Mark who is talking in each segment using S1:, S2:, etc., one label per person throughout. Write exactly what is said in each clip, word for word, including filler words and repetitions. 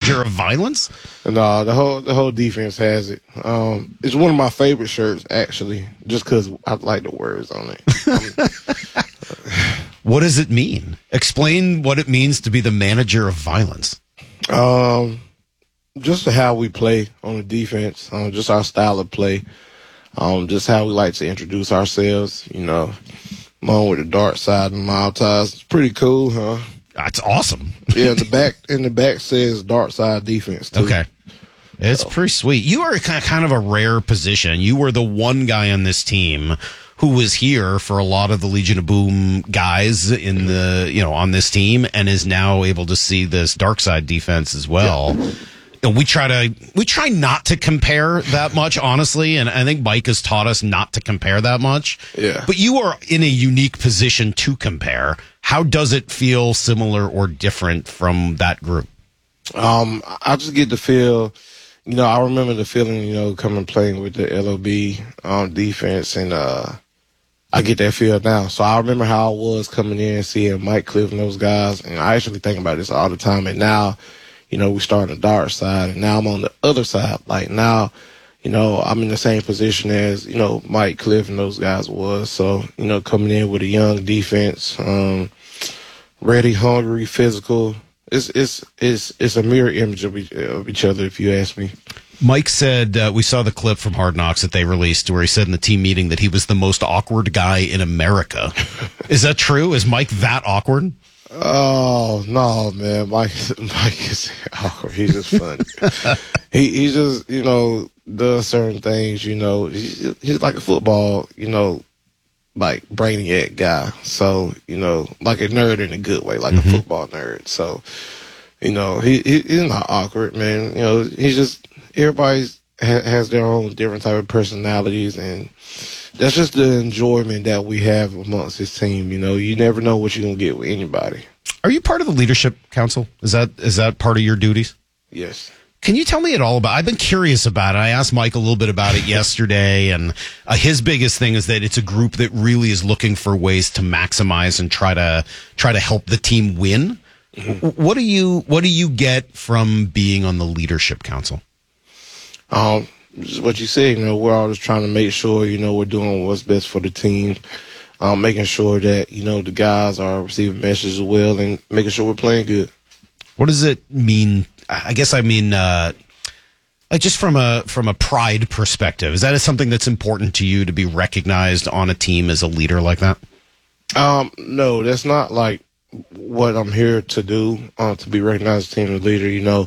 S1: manager of violence?
S2: No, the whole the whole defense has it. Um, it's one of my favorite shirts, actually, just because I like the words on it.
S1: What does it mean? Explain what it means to be the manager of violence.
S2: Um, just how we play on the defense, um, just our style of play, um, just how we like to introduce ourselves. You know, along with the dark side and mild ties. It's pretty cool, huh?
S1: That's awesome.
S2: Yeah, the back in the back says dark side defense too.
S1: Okay. It's so pretty sweet. You are kind of a rare position. You were the one guy on this team who was here for a lot of the Legion of Boom guys in the, you know, on this team and is now able to see this dark side defense as well. Yeah. And we try to, we try not to compare that much, honestly. And I think Mike has taught us not to compare that much.
S2: Yeah.
S1: But you are in a unique position to compare. How does it feel similar or different from that group?
S2: Um, I just get the feel, you know, I remember the feeling, you know, coming playing with the L O B um, defense, and uh, I get that feel now. So I remember how I was coming in, seeing Mike Cliff and those guys, and I actually think about this all the time. And now, you know, we start on the dark side, and now I'm on the other side. Like now, you know, I'm in the same position as, you know, Mike Cliff and those guys was. So, you know, coming in with a young defense, um, ready, hungry, physical. It's it's it's it's a mirror image of each, of each other, if you ask me.
S1: Mike said, uh, we saw the clip from Hard Knocks that they released where he said in the team meeting that he was the most awkward guy in America. Is that true? Is Mike that awkward?
S2: Oh, no, man. Mike, Mike is awkward. He's just funny. he he just, you know, does certain things, you know. He's, he's like a football, you know, like brainiac guy. So, you know, like a nerd in a good way, like mm-hmm. a football nerd. So, you know, he, he he's not awkward, man. You know, he's just, everybody's ha- has their own different type of personalities, and that's just the enjoyment that we have amongst this team. You know, you never know what you're going to get with anybody.
S1: Are you part of the leadership council? Is that is that part of your duties?
S2: Yes.
S1: Can you tell me at all about, I've been curious about it. I asked Mike a little bit about it yesterday, and uh, his biggest thing is that it's a group that really is looking for ways to maximize and try to try to help the team win. Mm-hmm. What do you what do you get from being on the leadership council?
S2: Um, just what you said, you know, we're always trying to make sure, you know, we're doing what's best for the team, um, making sure that, you know, the guys are receiving messages well, and making sure we're playing good.
S1: What does it mean? I guess I mean, uh, like just from a from a pride perspective, is that something that's important to you to be recognized on a team as a leader like that?
S2: Um, no, that's not like what I'm here to do, uh, to be recognized as a team leader. You know,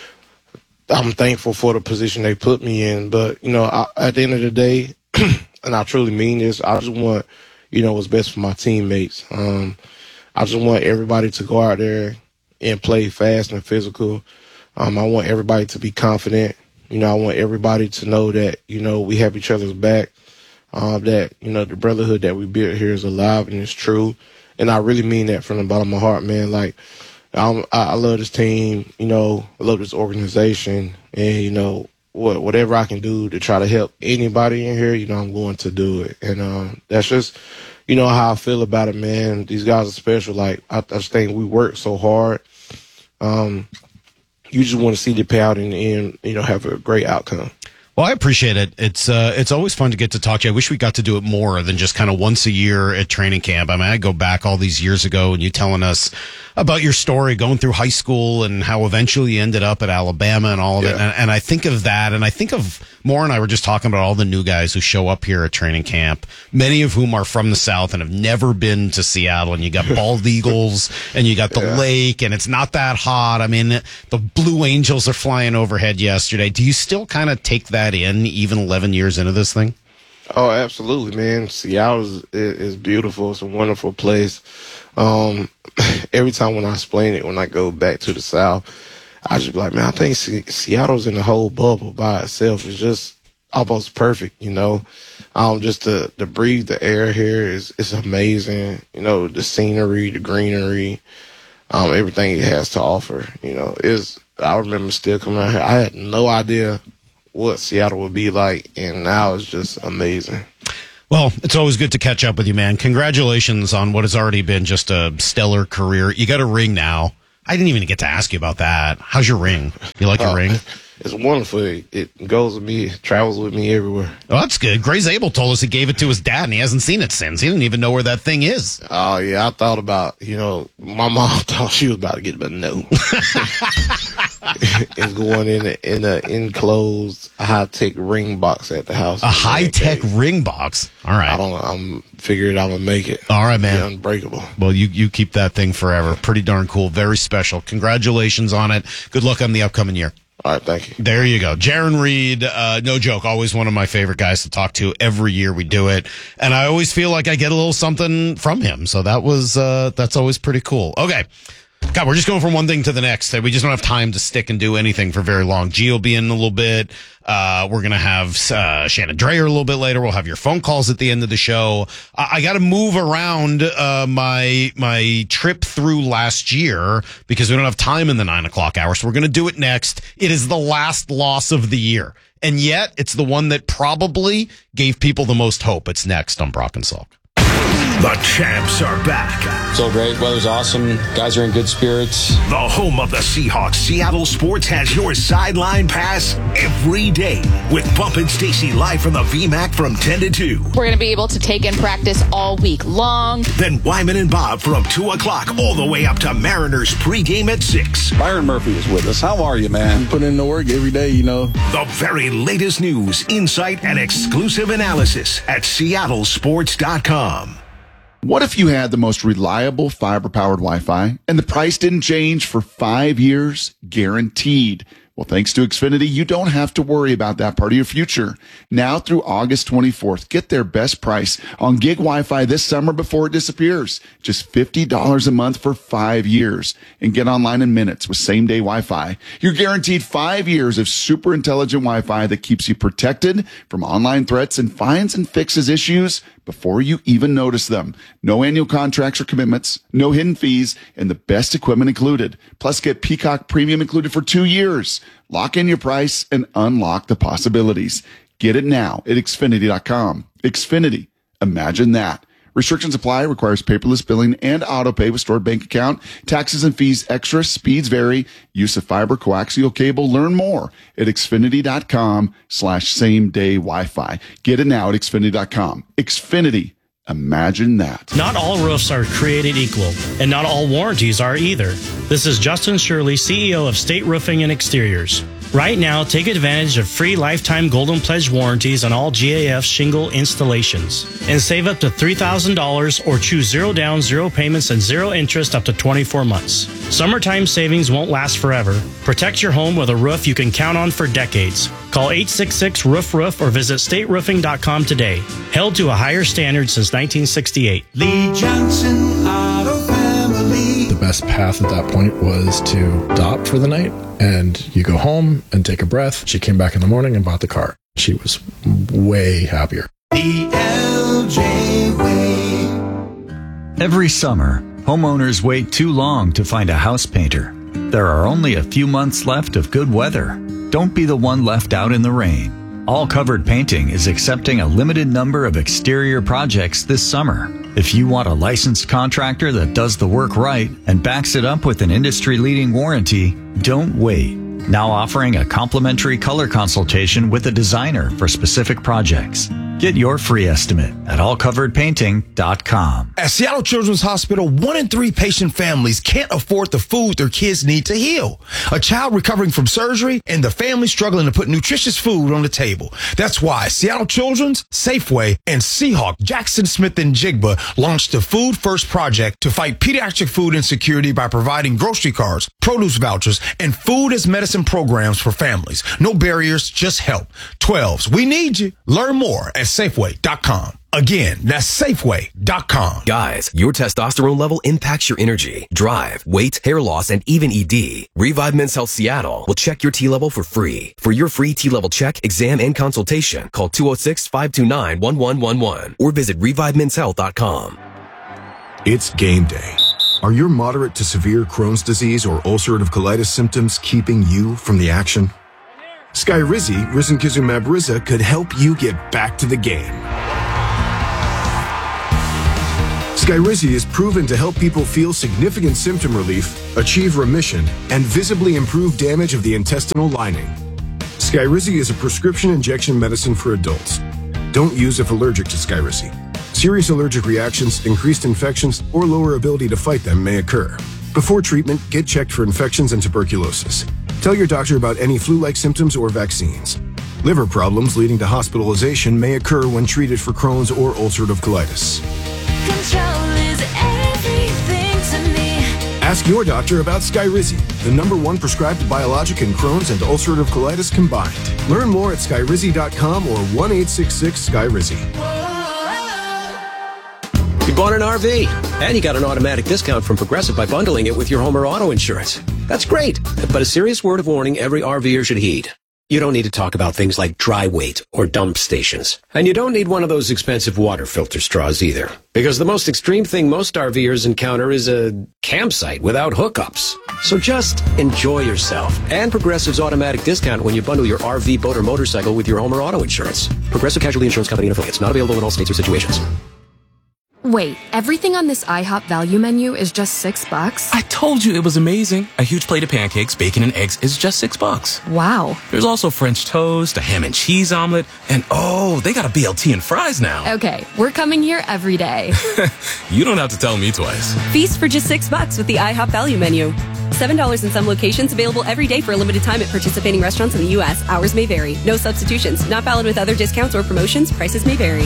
S2: I'm thankful for the position they put me in, but, you know, I, at the end of the day, and I truly mean this, I just want, you know, what's best for my teammates. Um, I just want everybody to go out there and play fast and physical. Um, I want everybody to be confident. You know, I want everybody to know that, you know, we have each other's back, um, that, you know, the brotherhood that we built here is alive and it's true. And I really mean that from the bottom of my heart, man. Like, I'm, I love this team, you know, I love this organization, and, you know, what, whatever I can do to try to help anybody in here, you know, I'm going to do it. And um, that's just, you know, how I feel about it, man. These guys are special. Like, I, I just think we work so hard. Um, you just want to see the pay out in the end, you know, have a great outcome.
S1: Well, I appreciate it. It's uh, it's always fun to get to talk to you. I wish we got to do it more than just kind of once a year at training camp. I mean, I go back all these years ago and you telling us about your story going through high school and how eventually you ended up at Alabama and all of
S2: yeah.
S1: it. And, and I think of that, and I think of Moore and I were just talking about all the new guys who show up here at training camp, many of whom are from the South and have never been to Seattle. And you got Bald Eagles and you got the yeah. lake, and it's not that hot. I mean, the Blue Angels are flying overhead yesterday. Do you still kind of take that in even eleven years into this thing?
S2: Oh, absolutely, man. Seattle is, is beautiful. It's a wonderful place. Um, every time when I explain it, when I go back to the South, I just be like, man, I think Se- Seattle's in a whole bubble by itself. It's just almost perfect, you know. Um, just to, to breathe the air here is is amazing. You know, the scenery, the greenery, um, everything it has to offer. You know, is I remember still coming out here. I had no idea what Seattle would be like, and now it's just amazing.
S1: Well, it's always good to catch up with you, man. Congratulations on what has already been just a stellar career. You got a ring now. I didn't even get to ask you about that. How's your ring? You like your
S2: uh,
S1: ring?
S2: It's wonderful. It, it goes with me, it travels with me everywhere.
S1: Oh, that's good. Gray Zabel told us he gave it to his dad, and he hasn't seen it since. He didn't even know where that thing is.
S2: Oh, yeah. I thought about, you know, my mom thought she was about to get it, but no. It's going in a, in an enclosed high-tech ring box at the house.
S1: A high-tech ring box? All right.
S2: I don't know. I'm figuring I'm going to make it.
S1: All right, man.
S2: Be unbreakable.
S1: Well, you, you keep that thing forever. Pretty darn cool. Very special. Congratulations on it. Good luck on the upcoming year.
S2: All right, thank you.
S1: There you go. Jaron Reed, uh, no joke, always one of my favorite guys to talk to. Every year we do it. And I always feel like I get a little something from him. So that was, uh, that's always pretty cool. Okay. God, we're just going from one thing to the next. We just don't have time to stick and do anything for very long. G will be in a little bit. Uh, we're going to have, uh, Shannon Dreyer a little bit later. We'll have your phone calls at the end of the show. I, I got to move around, uh, my, my trip through last year because we don't have time in the nine o'clock hour. So we're going to do it next. It is the last loss of the year. And yet it's the one that probably gave people the most hope. It's next on Brock and Salk.
S3: The champs are back.
S4: So great. Weather's awesome. Guys are in good spirits.
S3: The home of the Seahawks, Seattle Sports, has your sideline pass every day with Bump and Stacy live from the V MAC from ten to two.
S5: We're going to be able to take in practice all week long.
S3: Then Wyman and Bob from two o'clock all the way up to Mariners pregame at six.
S6: Byron Murphy is with us. How are you, man?
S7: Put in the work every day, you know.
S3: The very latest news, insight, and exclusive analysis at seattle sports dot com.
S8: What if you had the most reliable fiber-powered Wi-Fi and the price didn't change for five years, guaranteed? Well, thanks to Xfinity, you don't have to worry about that part of your future. Now through August twenty-fourth, get their best price on gig Wi-Fi this summer before it disappears. Just fifty dollars a month for five years. And get online in minutes with same-day Wi-Fi. You're guaranteed five years of super intelligent Wi-Fi that keeps you protected from online threats and finds and fixes issues before you even notice them. No annual contracts or commitments, no hidden fees, and the best equipment included. Plus, get Peacock Premium included for two years. Lock in your price and unlock the possibilities. Get it now at Xfinity dot com. Xfinity. Imagine that. Restrictions apply. Requires paperless billing and autopay with stored bank account. Taxes and fees extra. Speeds vary. Use of fiber, coaxial cable. Learn more at Xfinity dot com slash same day Wi-Fi. Get it now at Xfinity dot com. Xfinity. Imagine that.
S9: Not all roofs are created equal, and not all warranties are either. This is Justin Shirley, C E O of State Roofing and Exteriors. Right now, take advantage of free lifetime Golden Pledge warranties on all G A F shingle installations and save up to three thousand dollars or choose zero down, zero payments, and zero interest up to twenty-four months. Summertime savings won't last forever. Protect your home with a roof you can count on for decades. Call eight six six, roof roof or visit state roofing dot com today. Held to a higher standard since nineteen sixty-eight.
S10: Lee Johnson Auto Family.
S11: The best path at that point was to adopt for the night, and you go home and take a breath. She came back in the morning and bought the car. She was way happier.
S10: The L J Way.
S12: Every summer, homeowners wait too long to find a house painter. There are only a few months left of good weather. Don't be the one left out in the rain. All Covered Painting is accepting a limited number of exterior projects this summer. If you want a licensed contractor that does the work right and backs it up with an industry-leading warranty, don't wait. Now offering a complimentary color consultation with a designer for specific projects. Get your free estimate at all covered painting dot com.
S13: At Seattle Children's Hospital, one in three patient families can't afford the food their kids need to heal. A child recovering from surgery and the family struggling to put nutritious food on the table. That's why Seattle Children's, Safeway, and Seahawk, Jackson Smith and Jigba launched the Food First Project to fight pediatric food insecurity by providing grocery cards, produce vouchers, and food as medicine programs for families. No barriers, just help. twelves, we need you. Learn more at Safeway dot com. Again, that's Safeway dot com.
S14: Guys, your testosterone level impacts your energy, drive, weight, hair loss, and even E D. Revive Men's Health Seattle will check your T level for free. For your free T level check, exam, and consultation, call two oh six, five two nine, one one one one or visit revive men's health dot com.
S15: It's game day. Are your moderate to severe Crohn's disease or ulcerative colitis symptoms keeping you from the action? Skyrizi, risankizumab Riza, could help you get back to the game. Skyrizi is proven to help people feel significant symptom relief, achieve remission, and visibly improve damage of the intestinal lining. Skyrizi is a prescription injection medicine for adults. Don't use if allergic to Skyrizi. Serious allergic reactions, increased infections, or lower ability to fight them may occur. Before treatment, get checked for infections and tuberculosis. Tell your doctor about any flu-like symptoms or vaccines. Liver problems leading to hospitalization may occur when treated for Crohn's or ulcerative colitis.
S10: Control is everything to me.
S15: Ask your doctor about Skyrizi, the number one prescribed biologic in Crohn's and ulcerative colitis combined. Learn more at skyrizi dot com or one eight six six Skyrizi.
S14: You bought an R V, and you got an automatic discount from Progressive by bundling it with your home or auto insurance. That's great, but a serious word of warning every RVer should heed. You don't need to talk about things like dry weight or dump stations. And you don't need one of those expensive water filter straws either. Because the most extreme thing most RVers encounter is a campsite without hookups. So just enjoy yourself and Progressive's automatic discount when you bundle your R V, boat, or motorcycle with your home or auto insurance. Progressive Casualty Insurance Company and affiliates. Not available in all states or situations.
S7: Wait, everything on this IHOP value menu is just six bucks?
S16: I told you it was amazing. A huge plate of pancakes, bacon, and eggs is just six bucks.
S7: Wow.
S16: There's also French toast, a ham and cheese omelet, and oh, they got a B L T and fries now.
S7: Okay, we're coming here every day.
S16: You don't have to tell me twice.
S17: Feast for just six bucks with the IHOP value menu. Seven dollars in some locations, available every day for a limited time at participating restaurants in the U S. Hours may vary. No substitutions. Not valid with other discounts or promotions. Prices may vary.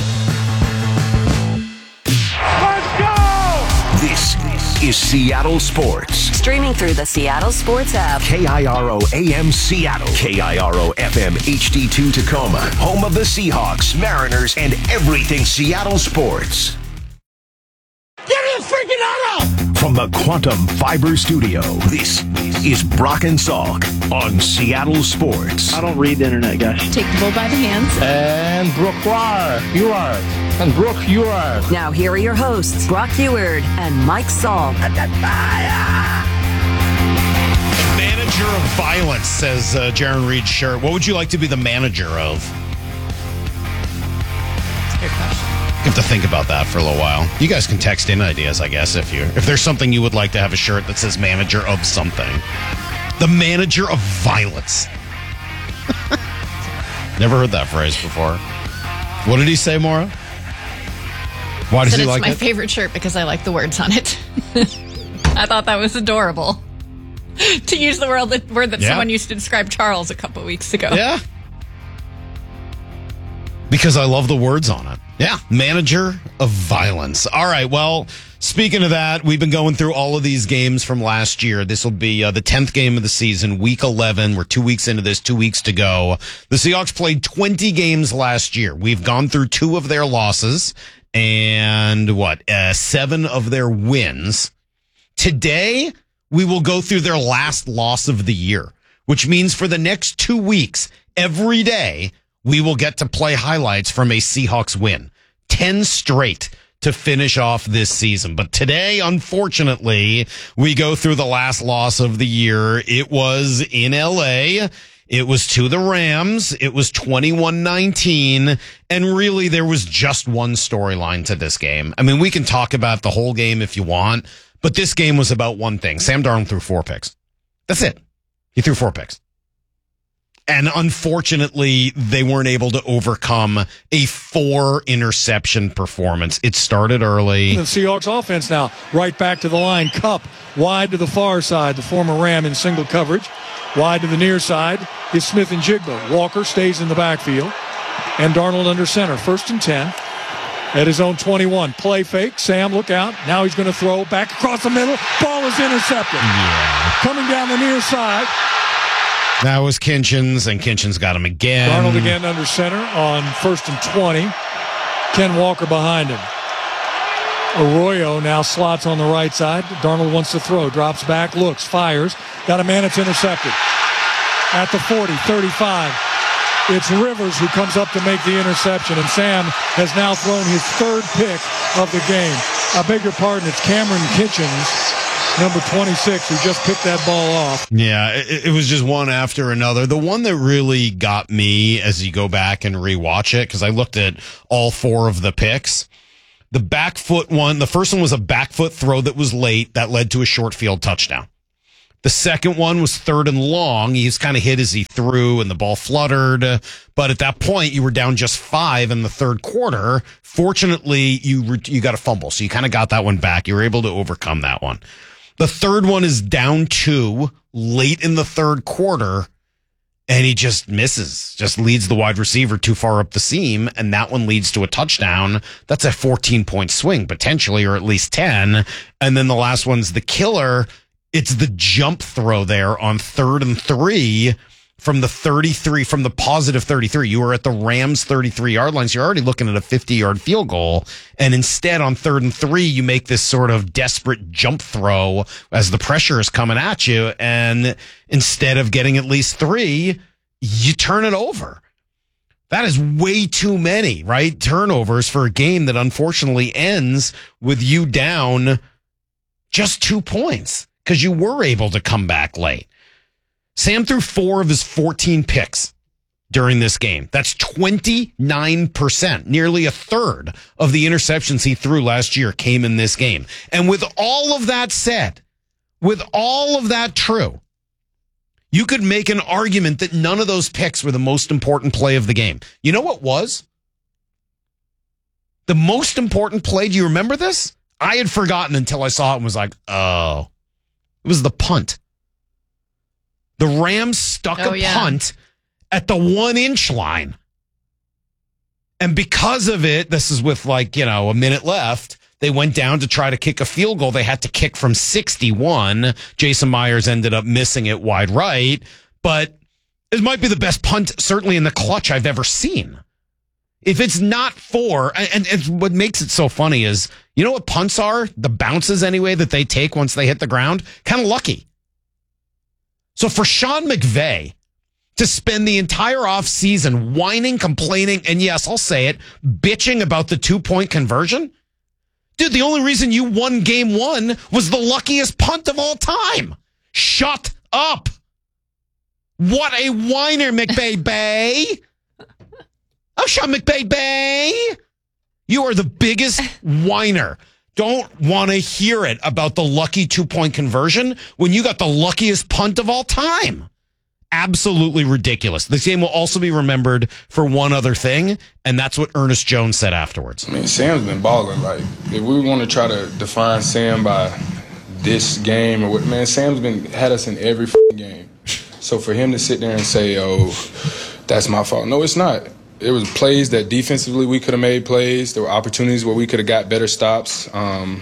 S3: This is Seattle Sports.
S18: Streaming through the Seattle Sports app.
S3: K I R O A M Seattle. K I R O F M H D two Tacoma. Home of the Seahawks, Mariners, and everything Seattle sports.
S10: Get his freaking auto!
S3: From the Quantum Fiber Studio, this is Brock and Salk on Seattle Sports.
S19: I don't read the internet, guys.
S5: Take the bull by the hands.
S19: And Brooke, you are. And Brooke, you are.
S18: Now here are your hosts, Brock Eward and Mike Salk.
S1: Manager of violence, says uh, Jaron Reed's shirt. What would you like to be the manager of?
S5: That's a good question.
S1: You have to think about that for a little while. You guys can text in ideas, I guess, if you if there's something you would like to have a shirt that says manager of something. The manager of violence. Never heard that phrase before. What did he say, Maura? Why does he like it?
S5: It's my favorite shirt because I like the words on it. I thought that was adorable. To use the word that, word that
S1: Yeah.
S5: someone used to describe Charles a couple weeks ago.
S1: Yeah. Because I love the words on it. Yeah. Manager of violence. All right. Well, speaking of that, we've been going through all of these games from last year. This will be uh, the tenth game of the season, week eleven. We're two weeks into this, two weeks to go. The Seahawks played twenty games last year. We've gone through two of their losses and what, uh, seven of their wins. Today, we will go through their last loss of the year, which means for the next two weeks, every day, we will get to play highlights from a Seahawks win. ten straight to finish off this season. But today, unfortunately, we go through the last loss of the year. It was in L A. It was to the Rams. It was twenty-one nineteen. And really, there was just one storyline to this game. I mean, we can talk about the whole game if you want, but this game was about one thing. Sam Darnold threw four picks. That's it. He threw four picks. And unfortunately, they weren't able to overcome a four interception performance. It started early.
S20: The Seahawks offense now right back to the line. Kupp wide to the far side. The former Ram in single coverage. Wide to the near side is Smith and Jigba. Walker stays in the backfield. And Darnold under center. First and ten at his own twenty-one. Play fake. Sam, look out. Now he's going to throw back across the middle. Ball is intercepted.
S1: Yeah.
S20: Coming down the near side.
S1: That was Kinchins, and Kinchins got him again.
S20: Darnold again under center on first and twenty. Ken Walker behind him. Arroyo now slots on the right side. Darnold wants to throw. Drops back, looks, fires. Got a man, it's intercepted. At the forty, thirty-five. It's Rivers who comes up to make the interception, and Sam has now thrown his third pick of the game. I beg your pardon, it's Cameron Kinchins, number twenty-six, who just picked that ball off.
S1: Yeah, it, it was just one after another. The one that really got me as you go back and rewatch it, because I looked at all four of the picks, The back foot one, the first one was a back foot throw that was late that led to a short field touchdown. The second one was third and long. He was kind of hit as he threw and the ball fluttered. But at that point, you were down just five in the third quarter. Fortunately, you you got a fumble. So you kind of got that one back. You were able to overcome that one. The third one is down two late in the third quarter. And he just misses, just leads the wide receiver too far up the seam. And that one leads to a touchdown. That's a fourteen point swing, potentially, or at least ten. And then the last one's the killer. It's the jump throw there on third and three from the thirty-three, from the positive thirty-three. You were at the Rams thirty-three yard line. So you're already looking at a fifty yard field goal. And instead on third and three, you make this sort of desperate jump throw as the pressure is coming at you. And instead of getting at least three, you turn it over. That is way too many, right? Turnovers for a game that unfortunately ends with you down just two points. Because you were able to come back late. Sam threw four of his fourteen picks during this game. That's twenty-nine percent. Nearly a third of the interceptions he threw last year came in this game. And with all of that said, with all of that true, you could make an argument that none of those picks were the most important play of the game. You know what was? The most important play, do you remember this? I had forgotten until I saw it and was like, oh. It was the punt. The Rams stuck
S5: oh,
S1: a
S5: yeah.
S1: punt at the one inch line. And because of it, this is with like, you know, a minute left, they went down to try to kick a field goal. They had to kick from sixty-one. Jason Myers ended up missing it wide right. But it might be the best punt, certainly in the clutch, I've ever seen. If it's not for, and, and what makes it so funny is, you know what punts are? The bounces anyway that they take once they hit the ground? Kind of lucky. So for Sean McVay to spend the entire offseason whining, complaining, and yes, I'll say it, bitching about the two-point conversion? Dude, the only reason you won game one was the luckiest punt of all time. Shut up. What a whiner, McVay Bay. Oh, Sean McVay Bay. You are the biggest whiner. Don't want to hear it about the lucky two-point conversion when you got the luckiest punt of all time. Absolutely ridiculous. This game will also be remembered for one other thing, and that's what Ernest Jones said afterwards.
S21: I mean, Sam's been balling. Like, if we want to try to define Sam by this game or what, man, Sam's been had us in every f***ing game. So for him to sit there and say, oh, that's my fault. No, it's not. It was plays that defensively we could have made plays. There were opportunities where we could have got better stops. Um,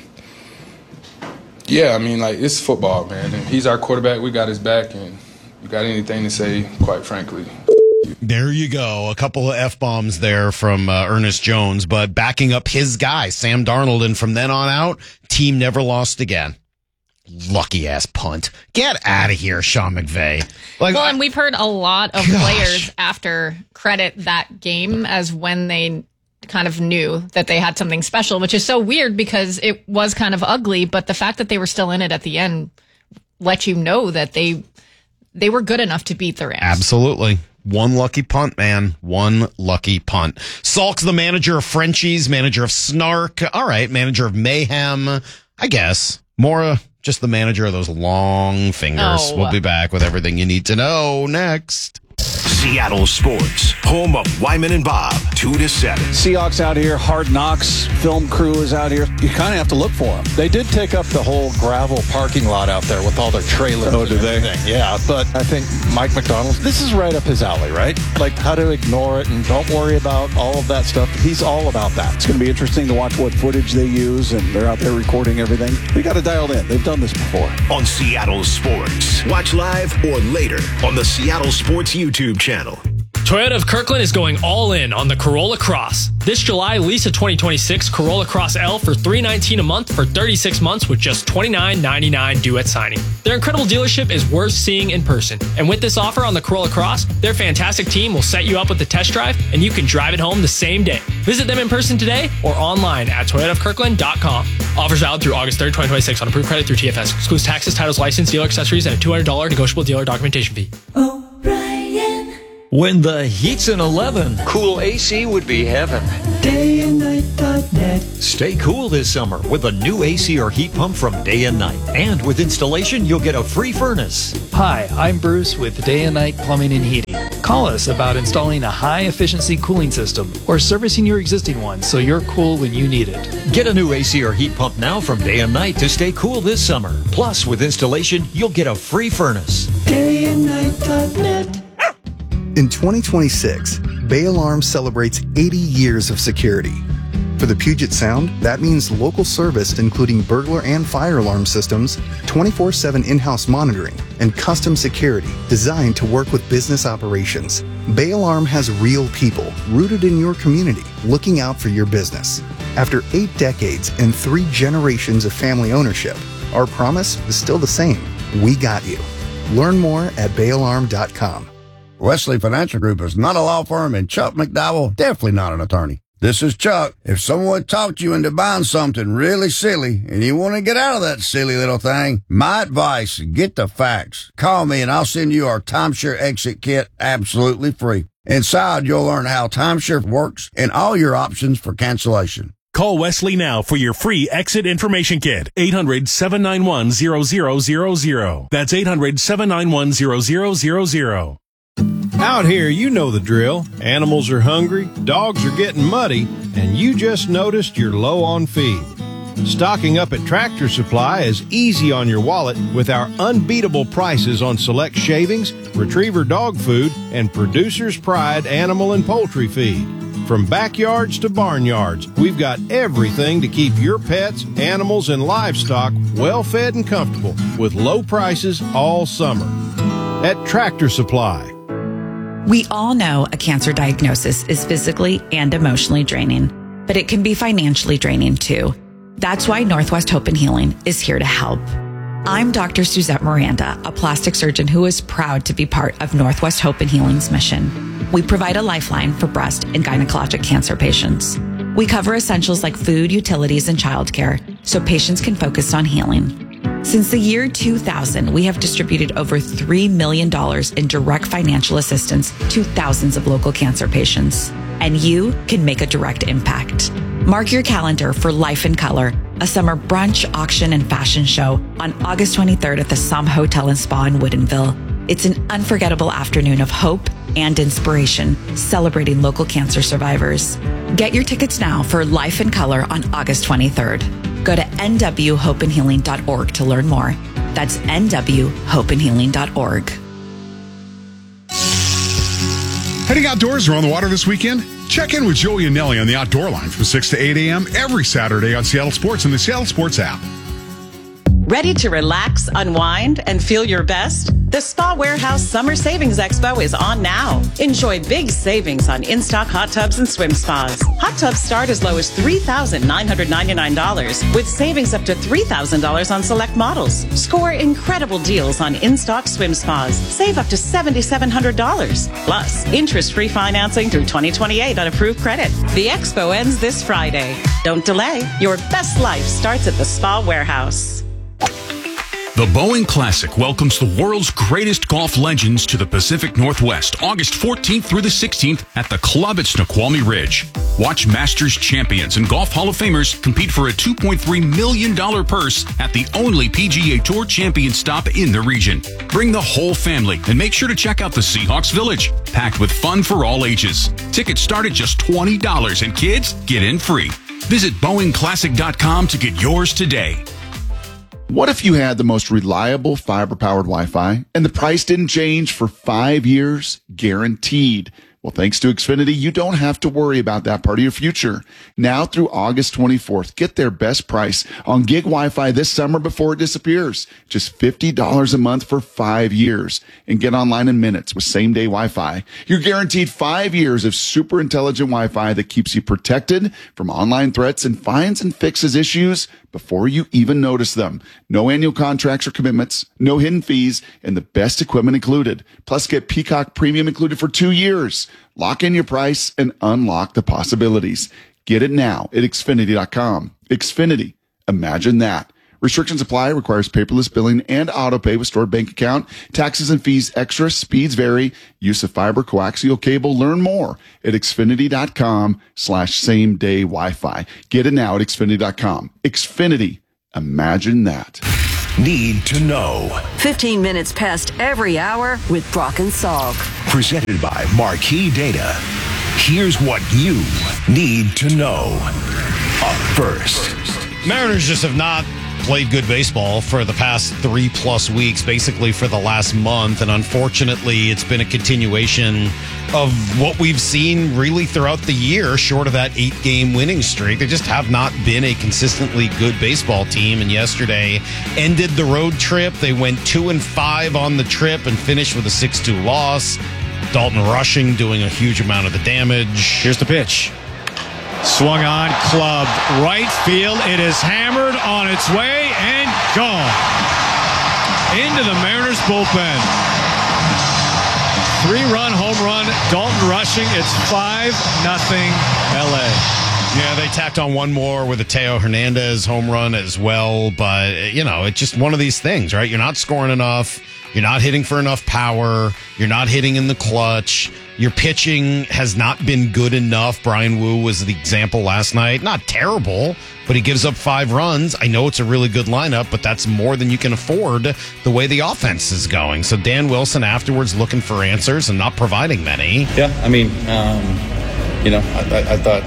S21: yeah, I mean, like, it's football, man. And he's our quarterback. We got his back, and you got anything to say, quite frankly.
S1: There you go. A couple of F-bombs there from uh, Ernest Jones, but backing up his guy, Sam Darnold. And from then on out, team never lost again. Lucky ass punt. Get out of here, Sean McVay. Like,
S5: well, and we've heard a lot of
S1: gosh.
S5: players after credit that game as when they kind of knew that they had something special, which is so weird because it was kind of ugly, but the fact that they were still in it at the end let you know that they they were good enough to beat the Rams.
S1: Absolutely. One lucky punt, man. One lucky punt. Salk's the manager of Frenchies, manager of Snark. All right, manager of Mayhem. I guess. Mora, just the manager of those long fingers.
S5: Oh.
S1: We'll be back with everything you need to know next.
S3: Seattle Sports, home of Wyman and Bob, two to seven.
S6: Seahawks out here, Hard Knocks, film crew is out here. You kind of have to look for them. They did take up the whole gravel parking lot out there with all their trailers.
S11: Oh, do they?
S6: Yeah, but I think Mike McDonald, this is right up his alley, right? Like how to ignore it and don't worry about all of that stuff. He's all about that.
S11: It's going to be interesting to watch what footage they use, and they're out there recording everything. They got it dialed in. They've done this before.
S3: On Seattle Sports. Watch live or later on the Seattle Sports YouTube channel.
S22: Toyota of Kirkland is going all in on the Corolla Cross. This July, lease a twenty twenty-six Corolla Cross L for three hundred nineteen dollars a month for thirty-six months with just twenty-nine ninety-nine due at signing. Their incredible dealership is worth seeing in person. And with this offer on the Corolla Cross, their fantastic team will set you up with the test drive and you can drive it home the same day. Visit them in person today or online at toyota of kirkland dot com. Offers valid through August third, twenty twenty-six on approved credit through T F S. Excludes taxes, titles, license, dealer accessories, and a two hundred dollars negotiable dealer documentation fee.
S12: When the heat's an eleven,
S23: Cool A C would be heaven.
S12: day and night dot net.
S2: night.
S4: Stay cool this summer with a new A C or heat pump from Day and Night. And with installation, you'll get a free furnace.
S2: Hi, I'm Bruce with Day and Night Plumbing and Heating. Call us about installing a high-efficiency cooling system or servicing your existing one so you're cool when you need it.
S4: Get a new A C or heat pump now from Day and Night to stay cool this summer. Plus, with installation, you'll get a free furnace.
S2: day and night dot net.
S23: In twenty twenty-six, Bay Alarm celebrates eighty years of security. For the Puget Sound, that means local service including burglar and fire alarm systems, twenty-four seven in-house monitoring, and custom security designed to work with business operations. Bay Alarm has real people rooted in your community looking out for your business. After eight decades and three generations of family ownership, our promise is still the same. We got you. Learn more at bay alarm dot com.
S24: Wesley Financial Group is not a law firm, and Chuck McDowell definitely not an attorney. This is Chuck. If someone talked you into buying something really silly and you want to get out of that silly little thing, my advice, get the facts. Call me and I'll send you our timeshare exit kit absolutely free. Inside, you'll learn how timeshare works and all your options for cancellation.
S25: Call Wesley now for your free exit information kit. eight hundred, seven nine one, zero zero zero zero. That's eight hundred, seven nine one, zero zero zero zero.
S26: Out here, you know the drill. Animals are hungry, dogs are getting muddy, and you just noticed you're low on feed. Stocking up at Tractor Supply is easy on your wallet with our unbeatable prices on select shavings, retriever dog food, and Producer's Pride animal and poultry feed. From backyards to barnyards, we've got everything to keep your pets, animals, and livestock well fed and comfortable with low prices all summer. At Tractor Supply.
S27: We all know a cancer diagnosis is physically and emotionally draining, but it can be financially draining too. That's why Northwest Hope and Healing is here to help. I'm Doctor Suzette Miranda, a plastic surgeon who is proud to be part of Northwest Hope and Healing's mission. We provide a lifeline for breast and gynecologic cancer patients. We cover essentials like food, utilities, and childcare so patients can focus on healing. Since the year two thousand, we have distributed over three million dollars in direct financial assistance to thousands of local cancer patients. And you can make a direct impact. Mark your calendar for Life in Color, a summer brunch, auction, and fashion show on August twenty-third at the Somme Hotel and Spa in Woodinville. It's an unforgettable afternoon of hope and inspiration, celebrating local cancer survivors. Get your tickets now for Life in Color on August twenty-third. Go to n w hope and healing dot org to learn more. That's n w hope and healing dot org.
S28: Heading outdoors or on the water this weekend? Check in with Joey and Nelly on the Outdoor Line from six to eight a.m. every Saturday on Seattle Sports and the Seattle Sports app.
S29: Ready to relax, unwind, and feel your best? The Spa Warehouse Summer Savings Expo is on now. Enjoy big savings on in-stock hot tubs and swim spas. Hot tubs start as low as three thousand nine hundred ninety-nine dollars with savings up to three thousand dollars on select models. Score incredible deals on in-stock swim spas. Save up to seven thousand seven hundred dollars. Plus, interest-free financing through twenty twenty-eight on approved credit. The expo ends this Friday. Don't delay. Your best life starts at the Spa Warehouse.
S30: The Boeing Classic welcomes the world's greatest golf legends to the Pacific Northwest, August fourteenth through the sixteenth at the club at Snoqualmie Ridge. Watch Masters champions and Golf Hall of Famers compete for a two point three million dollars purse at the only P G A Tour champion stop in the region. Bring the whole family and make sure to check out the Seahawks Village, packed with fun for all ages. Tickets start at just twenty dollars and kids get in free. Visit Boeing Classic dot com to get yours today.
S8: What if you had the most reliable fiber-powered Wi-Fi and the price didn't change for five years? Guaranteed. Well, thanks to Xfinity, you don't have to worry about that part of your future. Now through August twenty-fourth, get their best price on gig Wi-Fi this summer before it disappears. Just fifty dollars a month for five years. And get online in minutes with same-day Wi-Fi. You're guaranteed five years of super intelligent Wi-Fi that keeps you protected from online threats and finds and fixes issues before you even notice them. No annual contracts or commitments, no hidden fees, and the best equipment included. Plus, get Peacock Premium included for two years. Lock in your price and unlock the possibilities. Get it now at Xfinity dot com. Xfinity. Imagine that. Restrictions apply. Requires paperless billing and auto pay with stored bank account. Taxes and fees extra. Speeds vary. Use of fiber, coaxial cable. Learn more at Xfinity.com slash same day Wi-Fi. Get it now at Xfinity dot com. Xfinity. Imagine that.
S3: Need to know.
S7: fifteen minutes past every hour with Brock and Salk.
S3: Presented by Marquee Data. Here's what you need to know. Up first.
S1: Mariners just have not played good baseball for the past three plus weeks, basically for the last month. And unfortunately, it's been a continuation of what we've seen really throughout the year, short of that eight game winning streak. They just have not been a consistently good baseball team. And yesterday ended the road trip. They went two and five on the trip and finished with a six two loss. Dalton Rushing doing a huge amount of the damage.
S9: Here's the pitch. Swung on, clubbed, right field. It is hammered on its way and gone. Into the Mariners bullpen. Three-run home run, Dalton Rushing. It's five nothing L A.
S1: Yeah, they tacked on one more with a Teo Hernandez home run as well. But, you know, it's just one of these things, right? You're not scoring enough. You're not hitting for enough power. You're not hitting in the clutch. Your pitching has not been good enough. Brian Wu was the example last night. Not terrible, but he gives up five runs. I know it's a really good lineup, but that's more than you can afford the way the offense is going. So Dan Wilson afterwards looking for answers and not providing many.
S10: Yeah, I mean, um, you know, I, I, I thought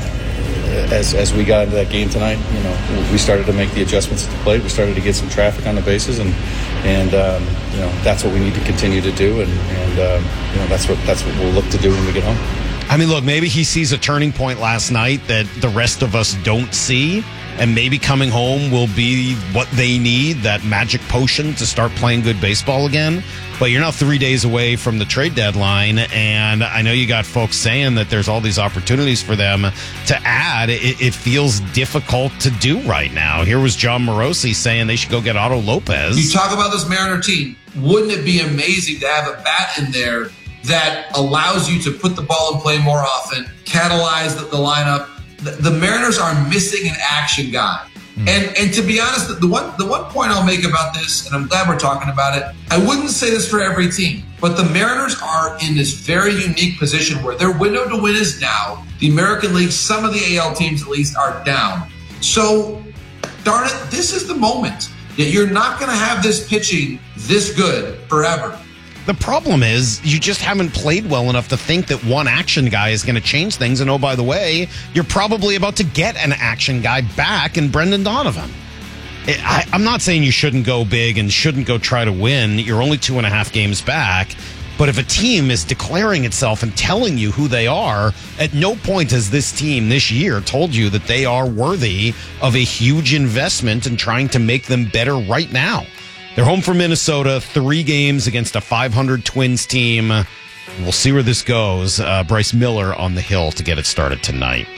S10: as as we got into that game tonight, you know, we started to make the adjustments at the plate. We started to get some traffic on the bases, and and um, you know, that's what we need to continue to do, and and um, you know, that's what that's what we'll look to do when we get home.
S1: I mean, look, maybe he sees a turning point last night that the rest of us don't see, and maybe coming home will be what they need, that magic potion to start playing good baseball again. But you're now three days away from the trade deadline, and I know you got folks saying that there's all these opportunities for them to add. It, it feels difficult to do right now. Here was John Morosi saying they should go get Otto Lopez.
S13: You talk about this Mariner team. Wouldn't it be amazing to have a bat in there that allows you to put the ball in play more often, catalyze the, the lineup? The, the Mariners are missing an action guy. And and to be honest, the one the one point I'll make about this, and I'm glad we're talking about it, I wouldn't say this for every team, but the Mariners are in this very unique position where their window to win is now. The American League, some of the A L teams at least, are down. So, darn it, this is the moment. You're not going to have this pitching this good forever.
S1: The problem is you just haven't played well enough to think that one action guy is going to change things. And oh, by the way, you're probably about to get an action guy back in Brendan Donovan. I, I'm not saying you shouldn't go big and shouldn't go try to win. You're only two and a half games back. But if a team is declaring itself and telling you who they are, at no point has this team this year told you that they are worthy of a huge investment in trying to make them better right now. They're home for Minnesota, three games against a five hundred Twins team. We'll see where this goes. Uh, Bryce Miller on the hill to get it started tonight.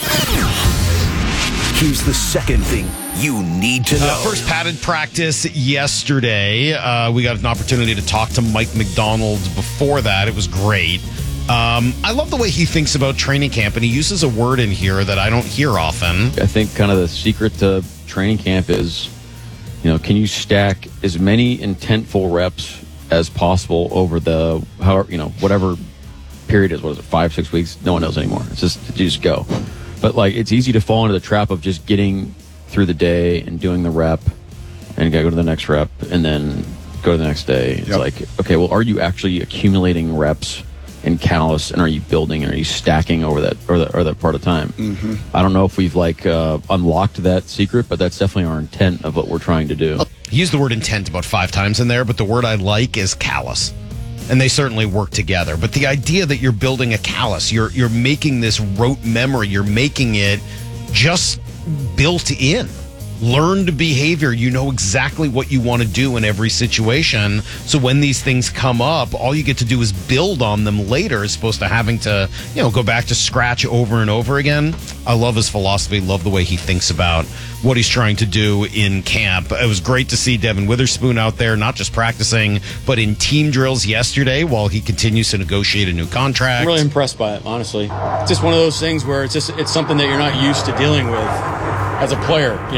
S3: Here's the second thing you need to know.
S1: Uh, first padded practice yesterday. Uh, we got an opportunity to talk to Mike McDonald before that. It was great. Um, I love the way he thinks about training camp, and he uses a word in here that I don't hear often.
S14: I think kind of the secret to training camp is, you know, can you stack as many intentful reps as possible over the, however, you know, whatever period is. What is it, five, six weeks? No one knows anymore. It's just, you just go. But, like, it's easy to fall into the trap of just getting through the day and doing the rep and go to the next rep and then go to the next day. It's yep. like, okay, well, are you actually accumulating reps in callus, and are you building, and are you stacking over that or, the, or that part of time? Mm-hmm. I don't know if we've like uh, unlocked that secret, but that's definitely our intent of what we're trying to do.
S1: He used the word intent about five times in there, but the word I like is callus. And they certainly work together. But the idea that you're building a callus, you're you're making this rote memory, you're making it just built in. Learned behavior. You know exactly what you want to do in every situation. So when these things come up, all you get to do is build on them later, as opposed to having to, you know, go back to scratch over and over again. I love his philosophy. Love the way he thinks about what he's trying to do in camp. It was great to see Devin Witherspoon out there, not just practicing, but in team drills yesterday while he continues to negotiate a new contract.
S15: I'm really impressed by it, honestly. It's just one of those things where it's just it's something that you're not used to dealing with as a player, you know?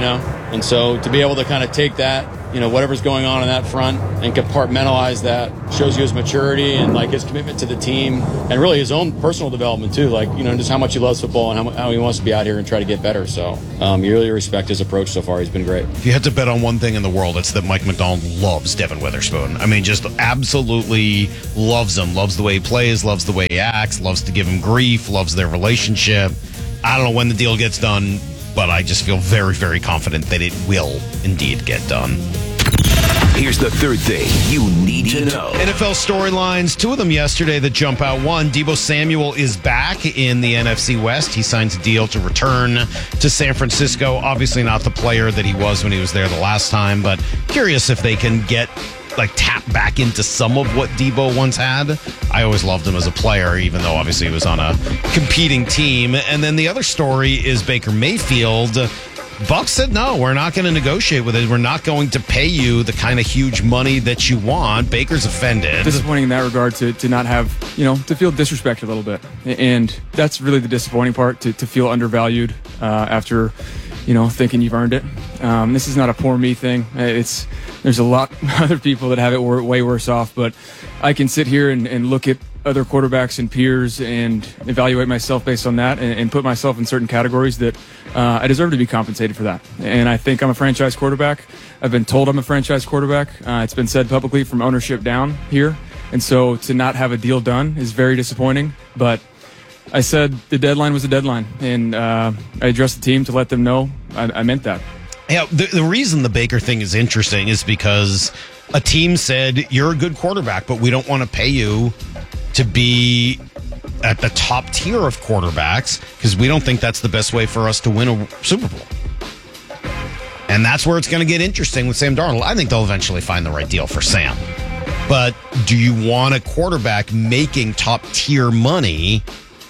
S5: And so to be able to kind of take that, you know, whatever's going on in that front and compartmentalize that shows you his maturity and like his commitment to the team and really his own personal development too. Like, you know, just how much he loves football and how, how he wants to be out here and try to get better. So um, you really respect his approach so far. He's been great.
S1: If you had to bet on one thing in the world, it's that Mike Macdonald loves Devin Witherspoon. I mean, just absolutely loves him, loves the way he plays, loves the way he acts, loves to give him grief, loves their relationship. I don't know when the deal gets done, but I just feel very, very confident that it will indeed get done.
S3: Here's the third thing you need to know.
S1: N F L storylines, two of them yesterday that jump out. One, Deebo Samuel is back in the N F C West. He signs a deal to return to San Francisco. Obviously not the player that he was when he was there the last time, but curious if they can get like tap back into some of what Deebo once had. I always loved him as a player, even though obviously he was on a competing team. And then the other story is Baker Mayfield. Bucs said, no, we're not going to negotiate with it. We're not going to pay you the kind of huge money that you want. Baker's offended.
S6: Disappointing in that regard to, to not have, you know, to feel disrespected a little bit. And that's really the disappointing part, to, to feel undervalued uh, after, you know, thinking you've earned it. Um, this is not a poor me thing. It's There's a lot of other people that have it way worse off, but I can sit here and, and look at other quarterbacks and peers and evaluate myself based on that and, and put myself in certain categories that uh, I deserve to be compensated for that. And I think I'm a franchise quarterback. I've been told I'm a franchise quarterback. Uh, it's been said publicly from ownership down here. And so to not have a deal done is very disappointing. But I said the deadline was a deadline, and uh, I addressed the team to let them know I, I meant that.
S1: Yeah, the, the reason the Baker thing is interesting is because a team said, you're a good quarterback, but we don't want to pay you to be at the top tier of quarterbacks because we don't think that's the best way for us to win a Super Bowl. And that's where it's going to get interesting with Sam Darnold. I think they'll eventually find the right deal for Sam. But do you want a quarterback making top tier money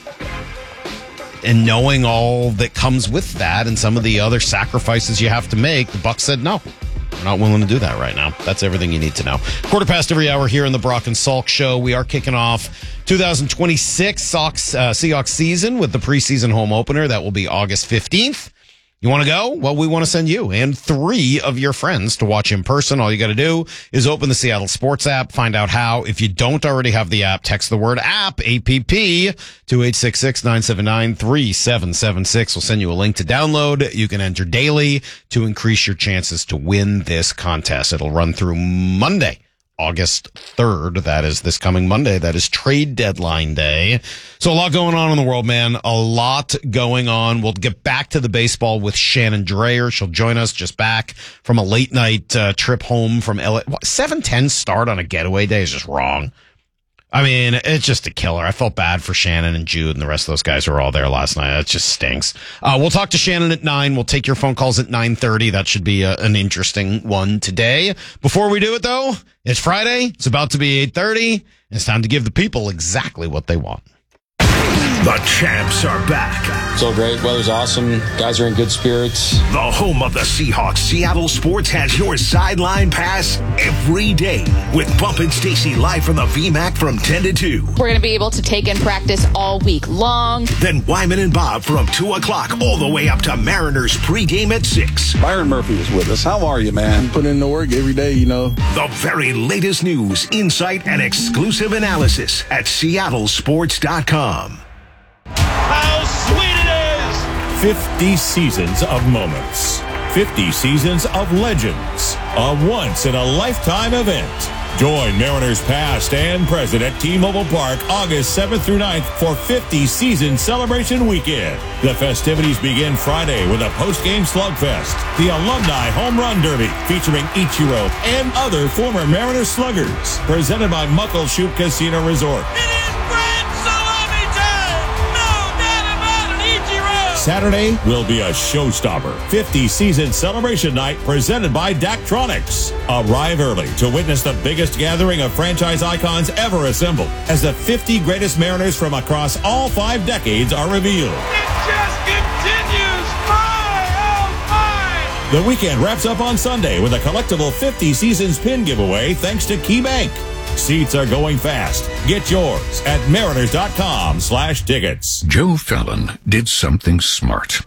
S1: and knowing all that comes with that and some of the other sacrifices you have to make? The Bucs said no. We're not willing to do that right now. That's everything you need to know. Quarter past every hour here in the Brock and Salk Show. We are kicking off two thousand twenty-six Sox, uh, Seahawks season with the preseason home opener. That will be August fifteenth. You want to go? Well, we want to send you and three of your friends to watch in person. All you got to do is open the Seattle Sports app, find out how. If you don't already have the app, text the word app, A P P, to eight six six, nine seven nine, three seven seven six. We'll send you a link to download. You can enter daily to increase your chances to win this contest. It'll run through Monday, August third. That is this coming Monday. That is trade deadline day. So a lot going on in the world, man. A lot going on. We'll get back to the baseball with Shannon Dreyer. She'll join us just back from a late night uh, trip home from L A. seven ten start on a getaway day is just wrong. I mean, it's just a killer. I felt bad for Shannon and Jude and the rest of those guys who were all there last night. It just stinks. Uh, we'll talk to Shannon at nine. We'll take your phone calls at nine thirty. That should be a, an interesting one today. Before we do it, though, it's Friday. It's about to be eight thirty. It's time to give the people exactly what they want.
S3: The champs are back.
S5: So great. Weather's awesome. Guys are in good spirits.
S3: The home of the Seahawks, Seattle Sports, has your sideline pass every day with Bump and Stacy live from the V MAC from ten to two.
S11: We're going to be able to take in practice all week long.
S3: Then Wyman and Bob from two o'clock all the way up to Mariners pregame at six.
S15: Byron Murphy is with us. How are you, man? Putting in the work every day, you know.
S3: The very latest news, insight, and exclusive analysis at seattle sports dot com.
S25: How sweet it is! fifty seasons of moments. fifty seasons of legends. A once-in-a-lifetime event. Join Mariners past and present at T-Mobile Park August seventh through ninth for fifty season celebration weekend. The festivities begin Friday with a post-game slugfest, the Alumni Home Run Derby featuring Ichiro and other former Mariners sluggers. Presented by Muckleshoot Casino Resort. Saturday will be a showstopper. fifty season celebration night presented by Daktronics. Arrive early to witness the biggest gathering of franchise icons ever assembled as the fifty greatest Mariners from across all five decades are revealed.
S16: It just continues. My, oh my!
S25: The weekend wraps up on Sunday with a collectible fifty seasons pin giveaway thanks to KeyBank. Seats are going fast. Get yours at mariners.com slash tickets.
S17: Joe Fallon did something smart.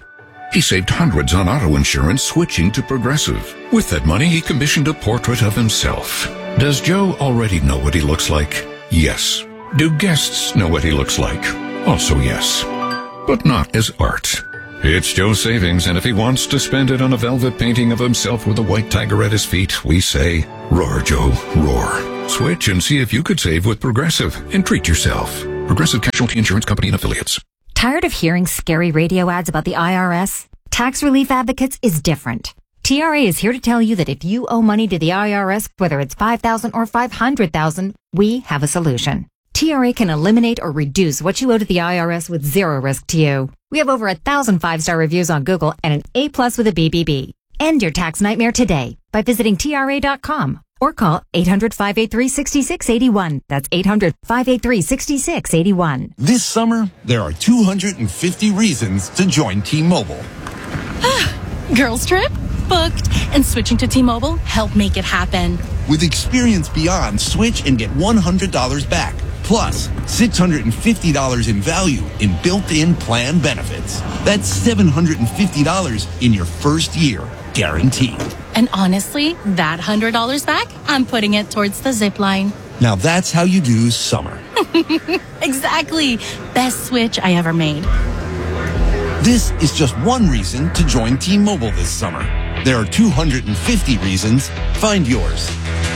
S2: He saved hundreds on auto insurance switching to Progressive. With that money, he commissioned a portrait of himself. Does Joe already know what he looks like? Yes. Do guests know what he looks like? Also yes. But not as art. It's Joe's savings, and if he wants to spend it on a velvet painting of himself with a white tiger at his feet, we say, roar, Joe, roar. Switch and see if you could save with Progressive and treat yourself. Progressive Casualty Insurance Company and Affiliates.
S4: Tired of hearing scary radio ads about the I R S? Tax Relief Advocates is different. T R A is here to tell you that if you owe money to the I R S, whether it's five thousand dollars or five hundred thousand dollars, we have a solution. T R A can eliminate or reduce what you owe to the I R S with zero risk to you. We have over a thousand five-star reviews on Google and an A plus with a B B B. End your tax nightmare today by visiting T R A dot com or call eight hundred, five eight three, six six eight one. That's eight hundred, five eight three, six six eight one.
S12: This summer, there are two hundred fifty reasons to join T-Mobile.
S17: Girls trip? Booked. And switching to T-Mobile helped make it happen.
S12: With Experience Beyond, switch and get one hundred dollars back. Plus, six hundred fifty dollars in value in built-in plan benefits. That's seven hundred fifty dollars in your first year, guaranteed.
S17: And honestly, that one hundred dollars back, I'm putting it towards the zip line.
S12: Now that's how you do summer.
S17: Exactly. Best switch I ever made.
S12: This is just one reason to join T-Mobile this summer. There are two hundred fifty reasons. Find yours.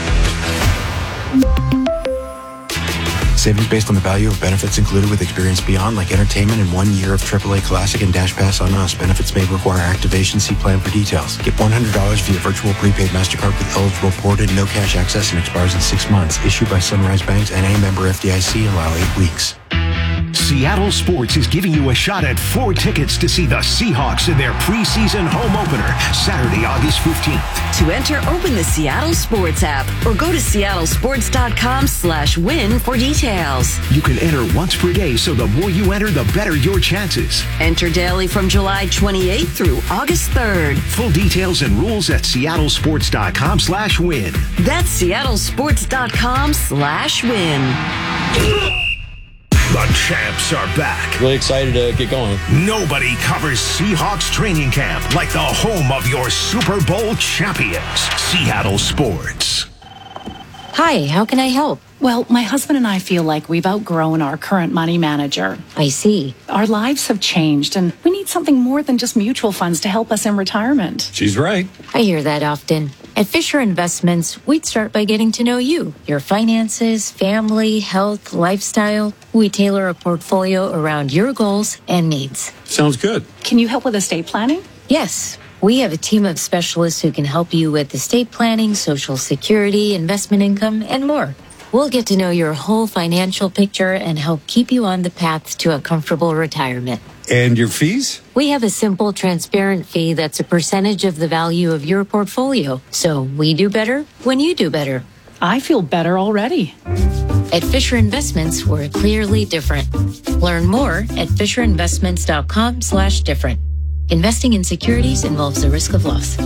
S18: Savings based on the value of benefits included with Experience Beyond, like entertainment and one year of triple A Classic and Dash Pass on us. Benefits may require activation. See plan for details. Get one hundred dollars via virtual prepaid MasterCard with eligible ported, no cash access, and expires in six months. Issued by Sunrise Banks and a member F D I C. Allow eight weeks.
S19: Seattle Sports is giving you a shot at four tickets to see the Seahawks in their preseason home opener, Saturday, August fifteenth.
S7: To enter, open the Seattle Sports app or go to seattle sports dot com slash win for details.
S19: You can enter once per day, so the more you enter, the better your chances.
S7: Enter daily from July twenty-eighth through August third.
S19: Full details and rules at seattle sports dot com slash win.
S7: That's seattle sports dot com slash win.
S19: The champs are back.
S5: Really excited to get going.
S19: Nobody covers Seahawks training camp like the home of your Super Bowl champions, Seattle Sports.
S20: Hi, how can I help?
S17: Well, my husband and I feel like we've outgrown our current money manager.
S20: I see.
S17: Our lives have changed, and we need something more than just mutual funds to help us in retirement.
S18: She's right.
S20: I hear that often. At Fisher Investments, we'd start by getting to know you, your finances, family, health, lifestyle. We tailor a portfolio around your goals and needs.
S18: Sounds good.
S17: Can you help with estate planning?
S20: Yes. We have a team of specialists who can help you with estate planning, Social Security, investment income, and more. We'll get to know your whole financial picture and help keep you on the path to a comfortable retirement.
S18: And your fees?
S20: We have a simple, transparent fee that's a percentage of the value of your portfolio. So we do better when you do better.
S17: I feel better already.
S20: At Fisher Investments, we're clearly different. Learn more at fisher investments dot com slash different. Investing in securities involves the risk of loss.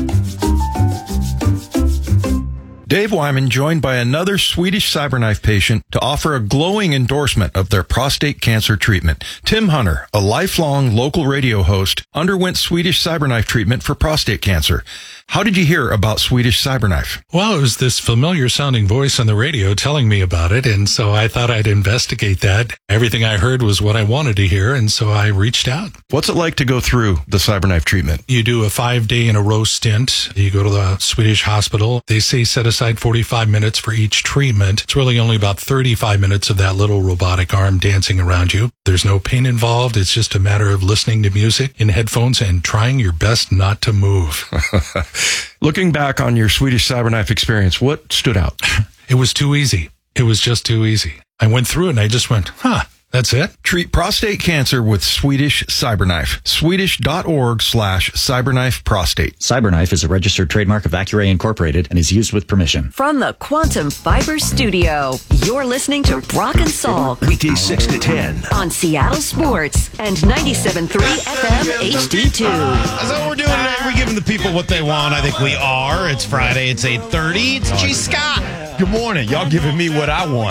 S26: Dave Wyman joined by another Swedish CyberKnife patient to offer a glowing endorsement of their prostate cancer treatment. Tim Hunter, a lifelong local radio host, underwent Swedish CyberKnife treatment for prostate cancer. How did you hear about Swedish CyberKnife?
S21: Well, it was this familiar sounding voice on the radio telling me about it, and so I thought I'd investigate that. Everything I heard was what I wanted to hear, and so I reached out.
S26: What's it like to go through the CyberKnife treatment?
S21: You do a five-day in a row stint. You go to the Swedish hospital. They say set aside forty-five minutes for each treatment. It's really only about thirty-five minutes of that little robotic arm dancing around you. There's no pain involved. It's just a matter of listening to music in headphones and trying your best not to move.
S26: Looking back on your Swedish CyberKnife experience, what stood out?
S21: It was too easy. It was just too easy. I went through it and I just went, huh, that's it?
S26: Treat prostate cancer with Swedish CyberKnife. Swedish.org slash CyberKnife prostate.
S22: CyberKnife is a registered trademark of Accuray Incorporated and is used with permission.
S7: From the Quantum Fiber Studio, you're listening to Brock and Salk.
S19: Weekdays six to ten.
S7: On Seattle Sports and ninety-seven point three F M H D two.
S1: Is that what we're doing today? We're giving the people what they want. I think we are. It's Friday. It's eight thirty. It's G. Scott.
S23: Good morning. Y'all giving me what I want.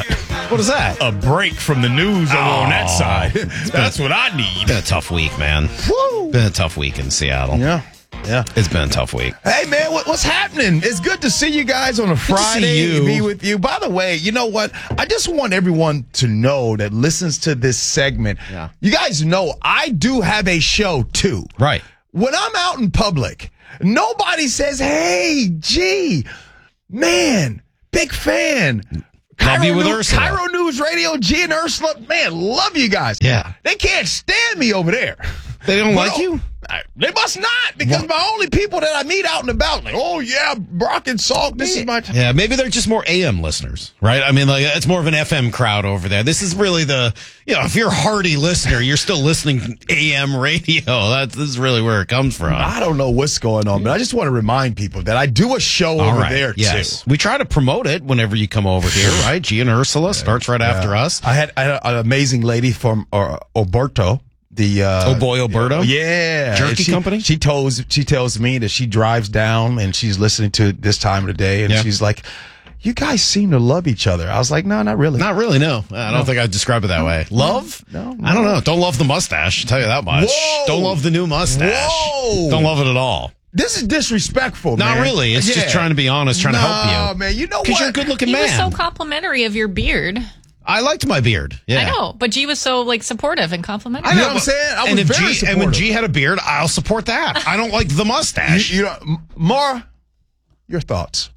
S1: What is that?
S8: A break from the news over
S1: Oh,
S8: on that side. That's
S1: been,
S8: what I need.
S1: Been a tough week, man.
S8: Woo!
S1: Been a tough week in Seattle.
S8: Yeah. Yeah.
S1: It's been a tough week.
S8: Hey, man, what, what's happening? It's good to see you guys on a
S1: Good to see
S8: Friday.
S1: you.
S8: Be with you. By the way, you know what? I just want everyone to know that listens to this segment.
S1: Yeah.
S8: You guys know I do have a show, too.
S1: Right.
S8: When I'm out in public, nobody says, hey, gee, man, big fan.
S1: Love you with
S8: News,
S1: Ursula.
S8: Cairo News Radio, G and Ursula, man, love you guys.
S1: Yeah.
S8: They can't stand me over there.
S1: They don't
S8: But,
S1: like you?
S8: I- They must not, because my only people that I meet out and about, like, oh, yeah, Brock and Salk, this is my time.
S1: Yeah, maybe they're just more A M listeners, right? I mean, like, it's more of an F M crowd over there. This is really the, you know, if you're a hardy listener, you're still listening A M radio. That's this is really where it comes from.
S8: I don't know what's going on, but I just want to remind people that I do a show
S1: All
S8: over
S1: right.
S8: there,
S1: yes.
S8: too.
S1: We try to promote it whenever you come over here, right? G and Ursula starts right after us.
S8: I had, I had an amazing lady from uh, Oberto. The uh,
S1: Oh boy, Alberto?
S8: yeah,
S1: Jerky
S8: she,
S1: company?
S8: She tells she tells me that she drives down and she's listening to it this time of the day, and
S1: Yeah.
S8: she's like, "You guys seem to love each other." I was like, "No, not really."
S1: Not really, no. I don't think I'd describe it that way. Love?
S8: No, no.
S1: I don't know. Don't love the mustache, I'll tell you that much.
S8: Whoa.
S1: Don't love the new mustache.
S8: Whoa.
S1: Don't love it at all.
S8: This is disrespectful.
S1: Not
S8: man.
S1: really. It's just
S8: Yeah.
S1: trying to be honest, trying to help
S8: Nah,
S1: you.
S8: man. You know
S1: Because
S8: what?
S1: you're a good-looking
S9: He
S1: man.
S9: was so complimentary of your beard.
S1: I liked my beard. Yeah.
S9: I know, but G was so like supportive and complimentary.
S8: You know what I'm saying? I was
S1: and if
S8: very
S1: G, and when
S8: supportive.
S1: G had a beard, I'll support that. I don't like the mustache.
S8: You, you know, M- Mara, your thoughts?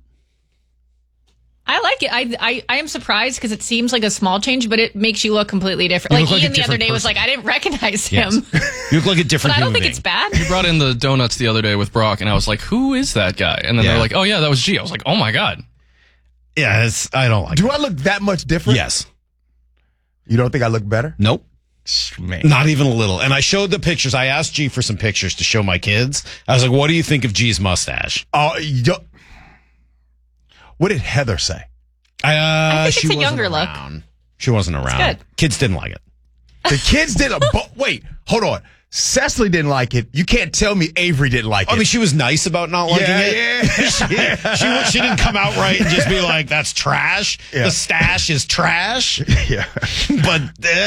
S9: I like it. I I, I am surprised because it seems like a small change, but it makes you look completely different.
S1: You
S9: Like
S1: look like a
S9: Ian the other
S1: different
S9: day was
S1: person.
S9: like, I didn't recognize
S1: Yes.
S9: him,
S1: You look like a different
S9: but I don't
S1: human
S9: think
S1: being.
S9: it's bad.
S10: You brought in the donuts the other day with Brock, and I was like, who is that guy? And then
S1: Yeah.
S10: they're like, oh, yeah, that was G. I was like, oh, my God.
S1: Yeah, it's, I don't like
S8: Do
S1: it.
S8: I look that much different?
S1: Yes.
S8: You don't think I look better?
S1: Nope.
S8: Man.
S1: Not even a little. And I showed the pictures. I asked G for some pictures to show my kids. I was like, what do you think of G's mustache?
S8: Oh, you don't- what did Heather say?
S1: Uh,
S9: I think
S1: she
S9: it's a
S1: wasn't
S9: younger look.
S1: around. She wasn't around.
S9: good.
S1: Kids didn't like it.
S8: The kids did a. Bo- wait, hold on. Cecily didn't like it. You can't tell me Avery didn't like it.
S1: I mean, she was nice about not liking
S8: Yeah,
S1: it.
S8: yeah.
S1: she, she, she didn't come out right and just be like, that's trash.
S8: Yeah.
S1: The stash is trash.
S8: yeah.
S1: But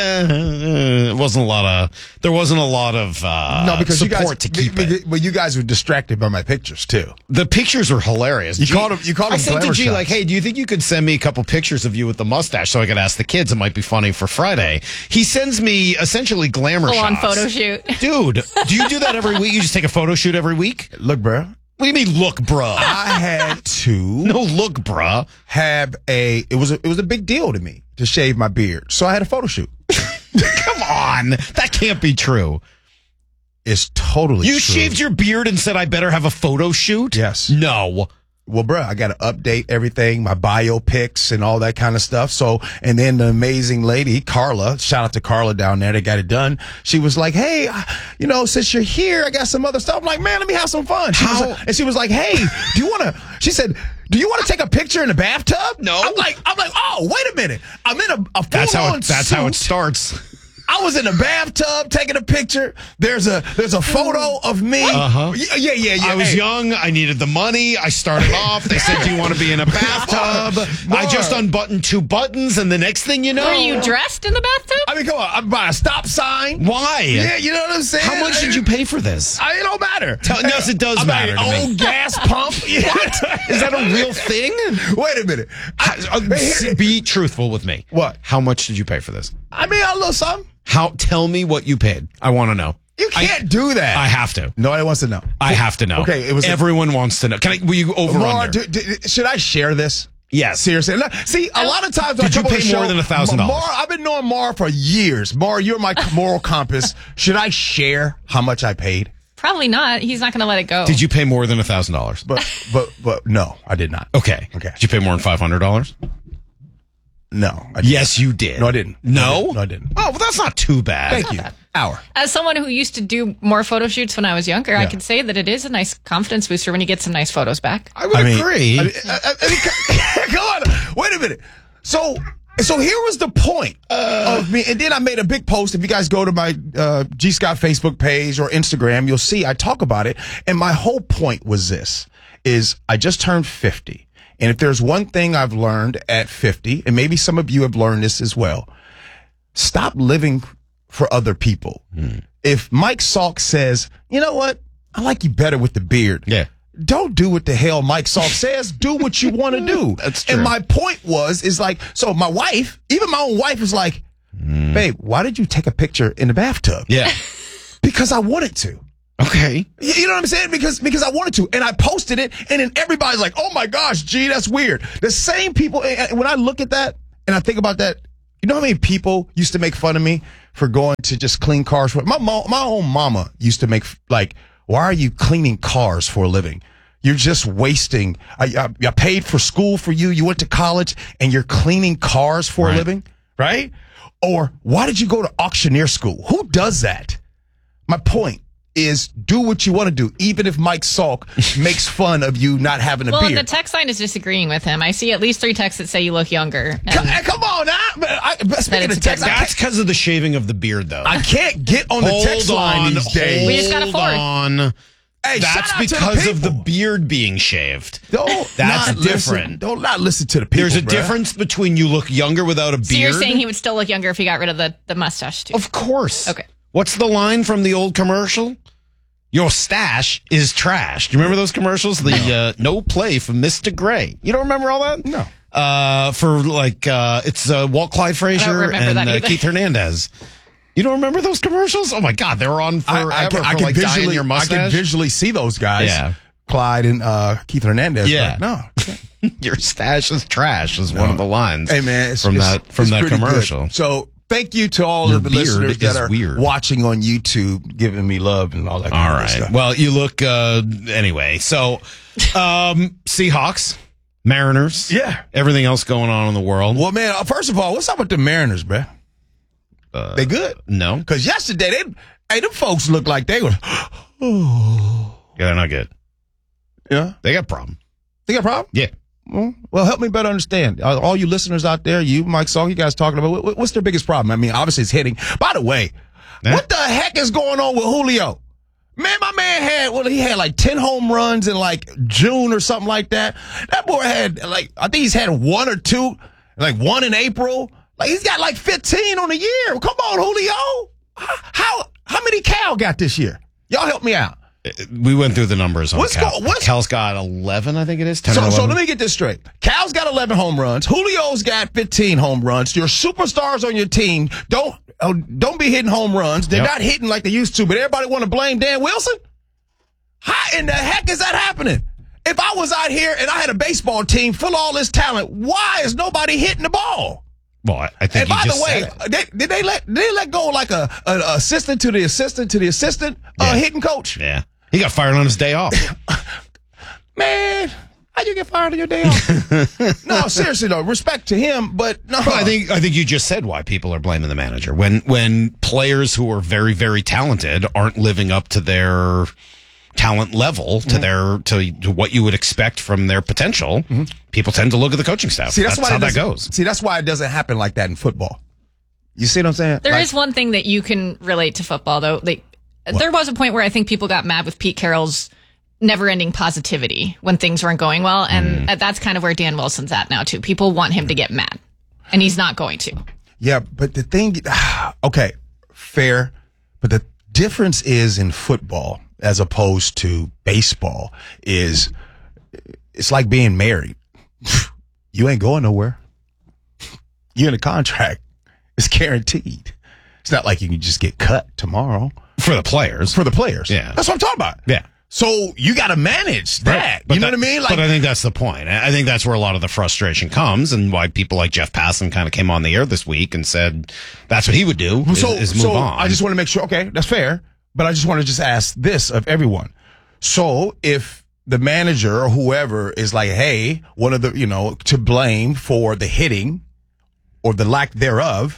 S1: uh, it wasn't a lot of, there wasn't a lot of uh,
S8: No, because you
S1: support
S8: guys,
S1: to keep
S8: be-
S1: it.
S8: be- But you guys were distracted by my pictures too.
S1: The pictures were hilarious.
S8: You
S1: G-
S8: called 'em- you called
S1: I
S8: 'em
S1: said to
S8: glamour
S1: G,
S8: shots.
S1: like, hey, do you think you could send me a couple pictures of you with the mustache so I could ask the kids? It might be funny for Friday. He sends me essentially glamour
S9: Full on
S1: shots.
S9: photo shoot.
S1: Dude, do you do that every week? You just take a photo shoot every week?
S8: Look, bro.
S1: What do you mean, look, bruh?
S8: I had to
S1: No, look, bruh.
S8: have a. It was a, it was a big deal to me to shave my beard, so I had a photo shoot.
S1: Come on. That can't be true.
S8: It's totally
S1: You
S8: true.
S1: shaved your beard and said I better have a photo shoot?
S8: Yes.
S1: No.
S8: Well, bro, I got to update everything, my biopics and all that kind of stuff. So, and then the amazing lady, Carla, shout out to Carla down there that got it done. She was like, hey, uh, you know, since you're here, I got some other stuff. I'm like, man, let me have some fun. She was
S1: How-
S8: like- and she was like, hey, do you want to, she said, do you want to take a picture in the bathtub?
S1: No.
S8: I'm like, I'm like, oh, wait a minute. I'm in a, a full
S1: That's how
S8: on
S1: it, that's
S8: suit.
S1: how it starts.
S8: I was in the bathtub taking a picture. There's a there's a photo of me.
S1: Uh-huh.
S8: Yeah, yeah, yeah. yeah.
S1: I was
S8: Hey,
S1: young. I needed the money. I started off. They said, do you want to be in a bathtub?
S8: More.
S1: I just unbuttoned two buttons, and the next thing you know.
S9: Were you dressed in the bathtub?
S8: I mean, come on. I'm by a stop sign.
S1: Why?
S8: Yeah, you know what I'm saying?
S1: How much did you pay for this?
S8: I, it don't matter.
S1: Tell- yes, it does
S8: I'm at
S1: matter
S8: an
S1: to me.
S8: old gas pump. Yeah.
S1: What? Is that a real thing?
S8: Wait a minute. I,
S1: Uh, s- Be truthful with me.
S8: What?
S1: How much did you pay for this?
S8: I mean, a little something.
S1: How? Tell me what you paid. I want to know.
S8: You can't do that.
S1: I have to.
S8: Nobody wants to know.
S1: I have to know.
S8: Okay, it was a-
S1: Everyone wants to know. Can I? Will you over
S8: Mar,
S1: under?
S8: do, do, should I share this?
S1: Yes.
S8: Seriously. No, see, a lot of times when
S1: Did
S8: I
S1: you
S8: come on
S1: pay
S8: the
S1: more
S8: show,
S1: than one thousand dollars?
S8: Mar, I've been knowing Mar for years. Mar, you're my moral compass. Should I share how much I paid?
S9: Probably not. He's not going to let it go.
S1: Did you pay more than a thousand dollars?
S8: But but but no, I did not.
S1: Okay.
S8: Okay.
S1: Did you pay more than five hundred dollars?
S8: No. I didn't.
S1: Yes, you did.
S8: No, I didn't.
S1: No?
S8: No, I didn't.
S1: Oh, well, that's not too bad.
S8: Thank you. Hour.
S9: As someone who used to do more photo shoots when I was younger, I
S8: Yeah.
S9: can say that it is a nice confidence booster when you get some nice photos back.
S1: I would
S8: I mean,
S1: agree.
S8: I mean, I- I- I mean, come on. Wait a minute. So, so here was the point of me, and then I made a big post. If you guys go to my uh, G Scott Facebook page or Instagram, you'll see I talk about it. And my whole point was this: is I just turned fifty, And if there's one thing I've learned at fifty, and maybe some of you have learned this as well, stop living for other people.
S1: Hmm.
S8: If Mike Salk says, you know what, I like you better with the beard.
S1: Yeah.
S8: Don't do what the hell Mike Salk says. Do what you want to do.
S1: That's true.
S8: And my point was, is like, so my wife, even my own wife was like,
S1: mm.
S8: babe, why did you take a picture in the bathtub?
S1: Yeah.
S8: Because I wanted to.
S1: Okay.
S8: You know what I'm saying? Because because I wanted to. And I posted it, and then everybody's like, oh my gosh, gee, that's weird. The same people, when I look at that and I think about that, you know how many people used to make fun of me for going to just clean cars? For my mom, my own mama used to make, like, why are you cleaning cars for a living? You're just wasting. I, I, I paid for school for you. You went to college, and you're cleaning cars for
S1: Right.
S8: a living, right? Or why did you go to auctioneer school? Who does that? My point is, do what you want to do, even if Mike Salk makes fun of you not having a
S9: well,
S8: beard.
S9: the text line is disagreeing with him. I see at least three texts that say you look younger.
S8: Come, come on, now. I, speaking of text, I
S1: That's
S8: can't,
S1: because of the shaving of the beard, though.
S8: I can't get on the
S1: Hold
S8: text line
S1: on,
S8: these days.
S9: We just got a
S1: hold
S9: fourth.
S1: on.
S8: Hey,
S1: That's
S8: shout out to the
S1: because of the
S8: people.
S1: beard being shaved.
S8: Don't
S1: That's
S8: not
S1: different.
S8: Listen, don't not listen to the people.
S1: There's a
S8: bruh.
S1: difference between you look younger without a beard.
S9: So you're saying he would still look younger if he got rid of the, the mustache, too?
S1: Of course.
S9: Okay.
S1: What's the line from the old commercial? Your stash is trash. Do you remember those commercials? The no, uh, no play for Mister Gray. You don't remember all that?
S8: No.
S1: Uh, for like, uh, it's uh, Walt Clyde Frazier
S9: remember
S1: and
S9: that
S1: uh,
S9: either.
S1: Keith Hernandez. You don't remember those commercials? Oh my God, they were on forever
S8: I, I can,
S1: for
S8: I can
S1: like dyeing
S8: visually,
S1: your
S8: I
S1: mustache.
S8: can visually see those guys.
S1: Yeah.
S8: Clyde and uh, Keith Hernandez.
S1: Yeah.
S8: Like, no.
S1: Your stash is trash is one of the lines.
S8: Hey man, it's,
S1: from
S8: it's,
S1: that from
S8: it's
S1: that
S8: pretty
S1: commercial.
S8: Good. So thank you to all
S1: Your
S8: of the
S1: beard
S8: listeners that
S1: is
S8: are
S1: weird.
S8: watching on YouTube, giving me love and all that.
S1: All
S8: kind
S1: right.
S8: of stuff.
S1: Well, you look uh, anyway. So, um, Seahawks, Mariners,
S8: Yeah.
S1: everything else going on in the world.
S8: Well, man, uh, first of all, what's up with the Mariners, bruh?
S1: Uh,
S8: They good?
S1: No,
S8: Because yesterday, they, hey, them folks looked like they were.
S1: yeah, they're not good.
S8: Yeah,
S1: They got a problem.
S8: they got a problem.
S1: Yeah.
S8: Well, well, help me better understand. All all you listeners out there, you, Mike Salk, you guys talking about what, what's their biggest problem? I mean, obviously it's hitting. By the way,
S1: Yeah.
S8: what the heck is going on with Julio? Man, my man had, well, he had like ten home runs in like June or something like that. That boy had like, I think he's had one or two, like one in April. Like he's got like fifteen on the year. Come on, Julio. How, how many Cal got this year? Y'all help me out.
S1: We went through the numbers on
S8: What's
S1: Cal.
S8: go- what's-
S1: Cal's got eleven, I think it is. ten or
S8: So, so
S1: eleven.
S8: let me get this straight. Cal's got eleven home runs. Julio's got fifteen home runs. Your superstars on your team don't oh, don't be hitting home runs. They're
S1: Yep.
S8: not hitting like they used to, but everybody want to blame Dan Wilson? How in the heck is that happening? If I was out here and I had a baseball team full of all this talent, why is nobody hitting the ball?
S1: Well, I, I think
S8: And
S1: you
S8: by the
S1: just
S8: way,
S1: said it.
S8: they, did they let did they let go like a, a, a assistant to the assistant to the assistant uh,
S1: Yeah.
S8: hitting coach?
S1: Yeah. He got fired on his day off.
S8: Man, how you get fired on your day off? No, seriously though, respect to him, but no.
S1: Well, I think I think you just said why people are blaming the manager when when players who are very very talented aren't living up to their talent level to
S8: Mm-hmm.
S1: their to, to what you would expect from their potential. People tend to look at the coaching staff.
S8: See, that's,
S1: that's
S8: why
S1: how
S8: it
S1: that
S8: doesn't-
S1: goes.
S8: See, that's why it doesn't happen like that in football. You see what I'm saying?
S9: There is
S8: Like,
S9: one thing that you can relate to football, though. Like, there was a point where I think people got mad with Pete Carroll's never-ending positivity when things weren't going well, and
S8: Mm.
S9: that's kind of where Dan Wilson's at now too. People want him to get mad, and he's not going to.
S8: Yeah, but the thing, okay, fair, but the difference is in football as opposed to baseball is it's like being married. You ain't going nowhere. You're in a contract. It's guaranteed. It's not like you can just get cut tomorrow.
S1: For the players.
S8: For the players.
S1: Yeah.
S8: That's what I'm talking about.
S1: Yeah.
S8: So you got to manage that.
S1: Right. But
S8: You know
S1: that-
S8: what I mean? Like,
S1: but I think that's the point. I I think that's where a lot of the frustration comes, and why people like Jeff Passan kind of came on the air this week and said that's what he would do is,
S8: so,
S1: is move
S8: so
S1: on.
S8: I just want to make sure. Okay, that's fair. But I just want to just ask this of everyone. So if the manager or whoever is like, hey, one of the, you know, to blame for the hitting or the lack thereof,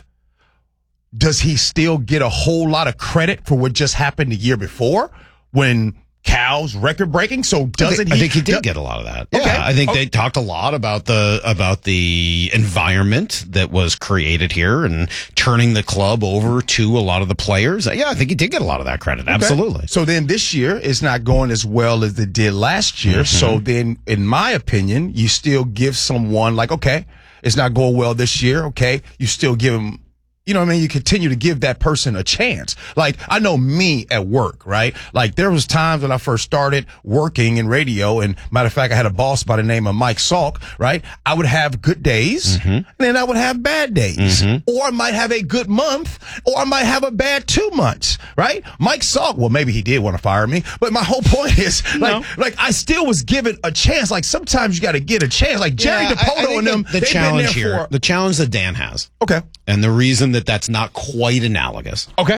S8: does he still get a whole lot of credit for what just happened the year before when Cal's record breaking. So doesn't
S1: I think,
S8: he?
S1: I think he did
S8: do,
S1: get a lot of that.
S8: Okay.
S1: Yeah, I think
S8: okay.
S1: they talked a lot about the about the environment that was created here and turning the club over to a lot of the players. Yeah, I think he did get a lot of that credit.
S8: Okay.
S1: Absolutely.
S8: So then this year it's not going as well as it did last year.
S1: Mm-hmm.
S8: So then, in my opinion, you still give someone like, okay, it's not going well this year. Okay, you still give him. You know what I mean? You continue to give that person a chance. Like, I know me at work, right? Like, there was times when I first started working in radio, and matter of fact, I had a boss by the name of Mike Salk, right? I would have good days,
S1: mm-hmm.
S8: and then I would have bad days.
S1: Mm-hmm.
S8: Or I might have a good month, or I might have a bad two months, right? Mike Salk, well, maybe he did want to fire me, but my whole point is, like, no. like I still was given a chance. Like, sometimes you got to get a chance. Like, Jerry
S1: yeah,
S8: DePoto
S1: I, I
S8: and them,
S1: the, the
S8: they've
S1: challenge
S8: been there
S1: here,
S8: for...
S1: the challenge that Dan has.
S8: Okay.
S1: And the reason that that's not quite analogous.
S8: Okay.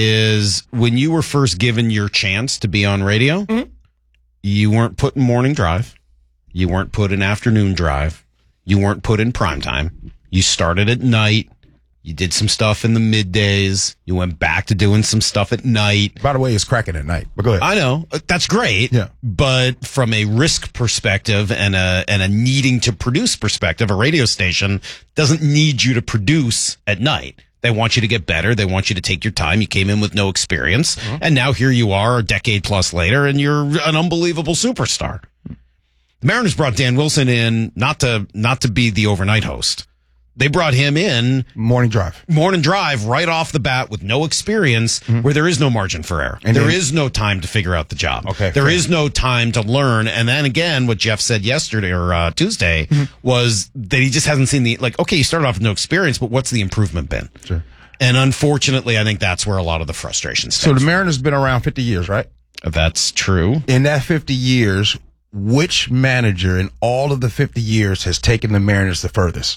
S1: Is when you were first given your chance to be on radio, mm-hmm. you weren't put in morning drive. You weren't put in afternoon drive. You weren't put in prime time. You started at night. You did some stuff in the middays. You went back to doing some stuff at night.
S8: By the way, it's cracking at night, but go ahead.
S1: I know. That's great.
S8: Yeah.
S1: But from a risk perspective and a, and a needing to produce perspective, a radio station doesn't need you to produce at night. They want you to get better. They want you to take your time. You came in with no experience. Uh-huh. And now here you are a decade plus later and you're an unbelievable superstar. The Mariners brought Dan Wilson in not to, not to be the overnight host. They brought him in
S8: morning drive,
S1: morning drive right off the bat with no experience, mm-hmm. where there is no margin for error. And there then, is no time to figure out the job.
S8: Okay,
S1: there
S8: fair.
S1: is no time to learn. And then again, what Jeff said yesterday or uh, Tuesday mm-hmm. was that he just hasn't seen the, like, okay, you started off with no experience, but what's the improvement been?
S8: Sure.
S1: And unfortunately, I think that's where a lot of the frustration stems.
S8: So the Mariners been around fifty years, right?
S1: That's true.
S8: In that fifty years, which manager in all of the fifty years has taken the Mariners the furthest?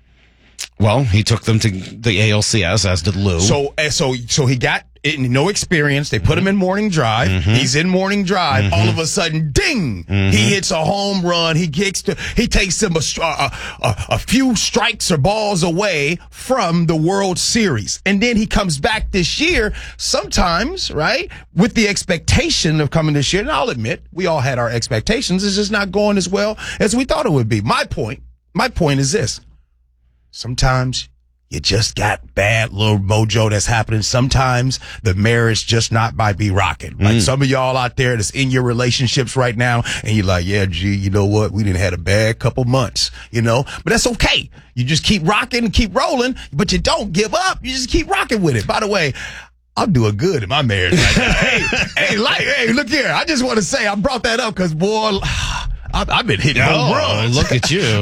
S1: Well, he took them to the A L C S, as did Lou.
S8: So, so, so he got no experience. They put mm-hmm. him in morning drive. Mm-hmm. He's in morning drive. Mm-hmm. All of a sudden, ding! Mm-hmm. He hits a home run. He gets to, he takes them a, a, a, a few strikes or balls away from the World Series. And then he comes back this year, sometimes, right, with the expectation of coming this year. And I'll admit, we all had our expectations. It's just not going as well as we thought it would be. My point, my point is this. Sometimes you just got bad little mojo that's happening. Sometimes the marriage just not might be rocking. Like mm. some of y'all out there that's in your relationships right now, and you're like, yeah, gee, you know what? We didn't had a bad couple months, you know, but that's okay. You just keep rocking and keep rolling, but you don't give up. You just keep rocking with it. By the way, I'm doing good in my marriage right now. hey, hey, like, hey, look here. I just want to say I brought that up because, boy, I've, I've been hitting home
S1: oh,
S8: runs.
S1: Look at you.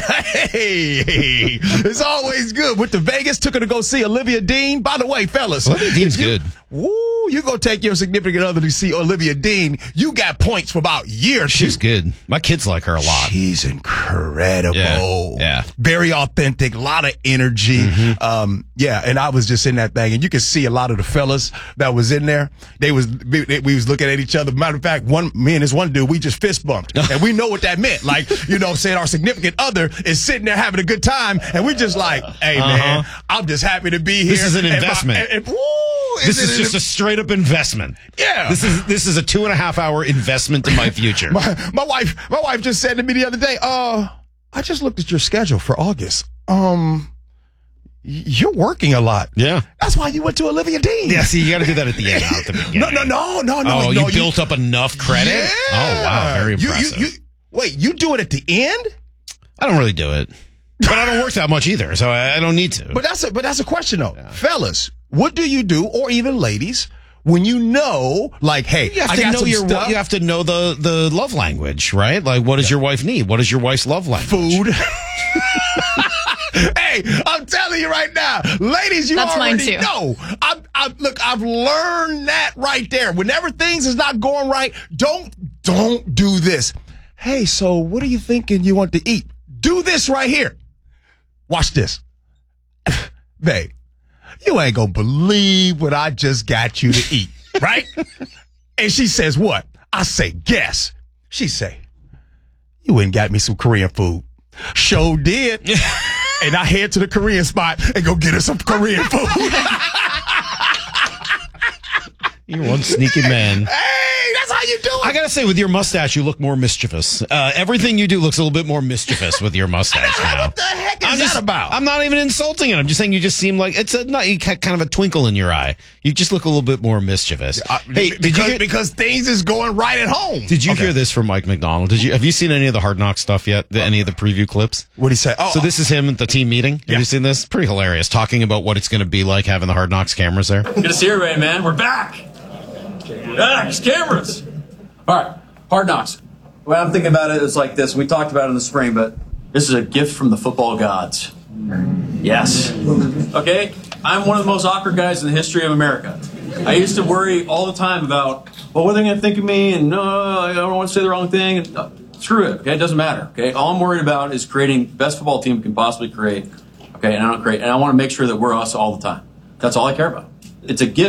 S8: hey, hey, it's always good. Went to Vegas, took her to go see Olivia Dean. By the way, fellas.
S1: Olivia Dean's
S8: you,
S1: good.
S8: Woo, you go take your significant other to see Olivia Dean. You got points for about a year or two.
S1: She's good. My kids like her a lot.
S8: She's incredible.
S1: Yeah. yeah.
S8: Very authentic, a lot of energy. Mm-hmm. Um, yeah, and I was just in that thing, and you could see a lot of the fellas that was in there. They was we, we was looking at each other. Matter of fact, one me and this one dude, we just fist bumped. And we know what that meant. Like, you know, saying our significant other is sitting there having a good time, and we just like, hey, uh-huh. man, I'm just happy to be here.
S1: This is an investment.
S8: And my, and, and, woo,
S1: this is, is just an, a straight up investment.
S8: Yeah.
S1: This is this is a two and a half hour investment in my future.
S8: my, my wife, my wife just said to me the other day, uh, I just looked at your schedule for August. Um, you're working a lot.
S1: Yeah.
S8: That's why you went to Olivia Dean.
S1: Yeah, see, you got to do that at the end, not at the beginning.
S8: no, no, no, no, no.
S1: Oh,
S8: no,
S1: you,
S8: you
S1: built up enough credit?
S8: Yeah.
S1: Oh, wow, very impressive.
S8: You, you, you, wait, you do it at the end?
S1: I don't really do it. But I don't work that much either, so I, I don't need to.
S8: But that's a, but that's a question, though. Yeah. Fellas, what do you do, or even ladies, when you know, like, hey,
S1: you have
S8: I
S1: to
S8: got
S1: know
S8: some
S1: your
S8: stuff.
S1: You have to know the, the love language, right? Like, what does yeah. your wife need? What is your wife's love language?
S8: Food. Hey, I'm telling you right now, ladies, you
S9: That's
S8: already
S9: mine too.
S8: know. I'm, I'm, look, I've learned that right there. Whenever things is not going right, don't, don't do this. Hey, so what are you thinking you want to eat? Do this right here. Watch this. Babe, you ain't gonna believe what I just got you to eat, right? And she says, what? I say, guess. She say, you went and got me some Korean food. Sure did. And I head to the Korean spot and go get her some Korean food.
S1: You're one sneaky man.
S8: Hey, that's how How you doing?
S1: I gotta say, with your mustache, you look more mischievous. Uh, everything you do looks a little bit more mischievous with your mustache now.
S8: What the heck is
S1: I'm
S8: that
S1: just,
S8: about?
S1: I'm not even insulting it. I'm just saying you just seem like it's a not, you got kind of a twinkle in your eye. You just look a little bit more mischievous.
S8: Uh,
S1: hey, did
S8: because,
S1: you hear,
S8: because things is going right at home.
S1: Did you
S8: Okay.
S1: hear this from Mike McDonald? Did you have you seen any of the Hard Knocks stuff yet? The, any of the preview clips?
S8: What did he say? Oh,
S1: so this is him at the team meeting. Have
S8: Yeah.
S1: you seen this? Pretty hilarious. Talking about what it's going to be like having the Hard Knocks cameras there.
S5: Good to see everybody, man. We're back. Back, cameras. All right, Hard Knocks. The way I'm thinking about it is like this. We talked about it in the spring, but this is a gift from the football gods. Yes. Okay? I'm one of the most awkward guys in the history of America. I used to worry all the time about, well, what are they going to think of me? And no, I don't want to say the wrong thing. And, uh, screw it. Okay? It doesn't matter. Okay? All I'm worried about is creating the best football team we can possibly create. Okay? And I don't create. And I want to make sure that we're us all the time. That's all I care about. It's a gift.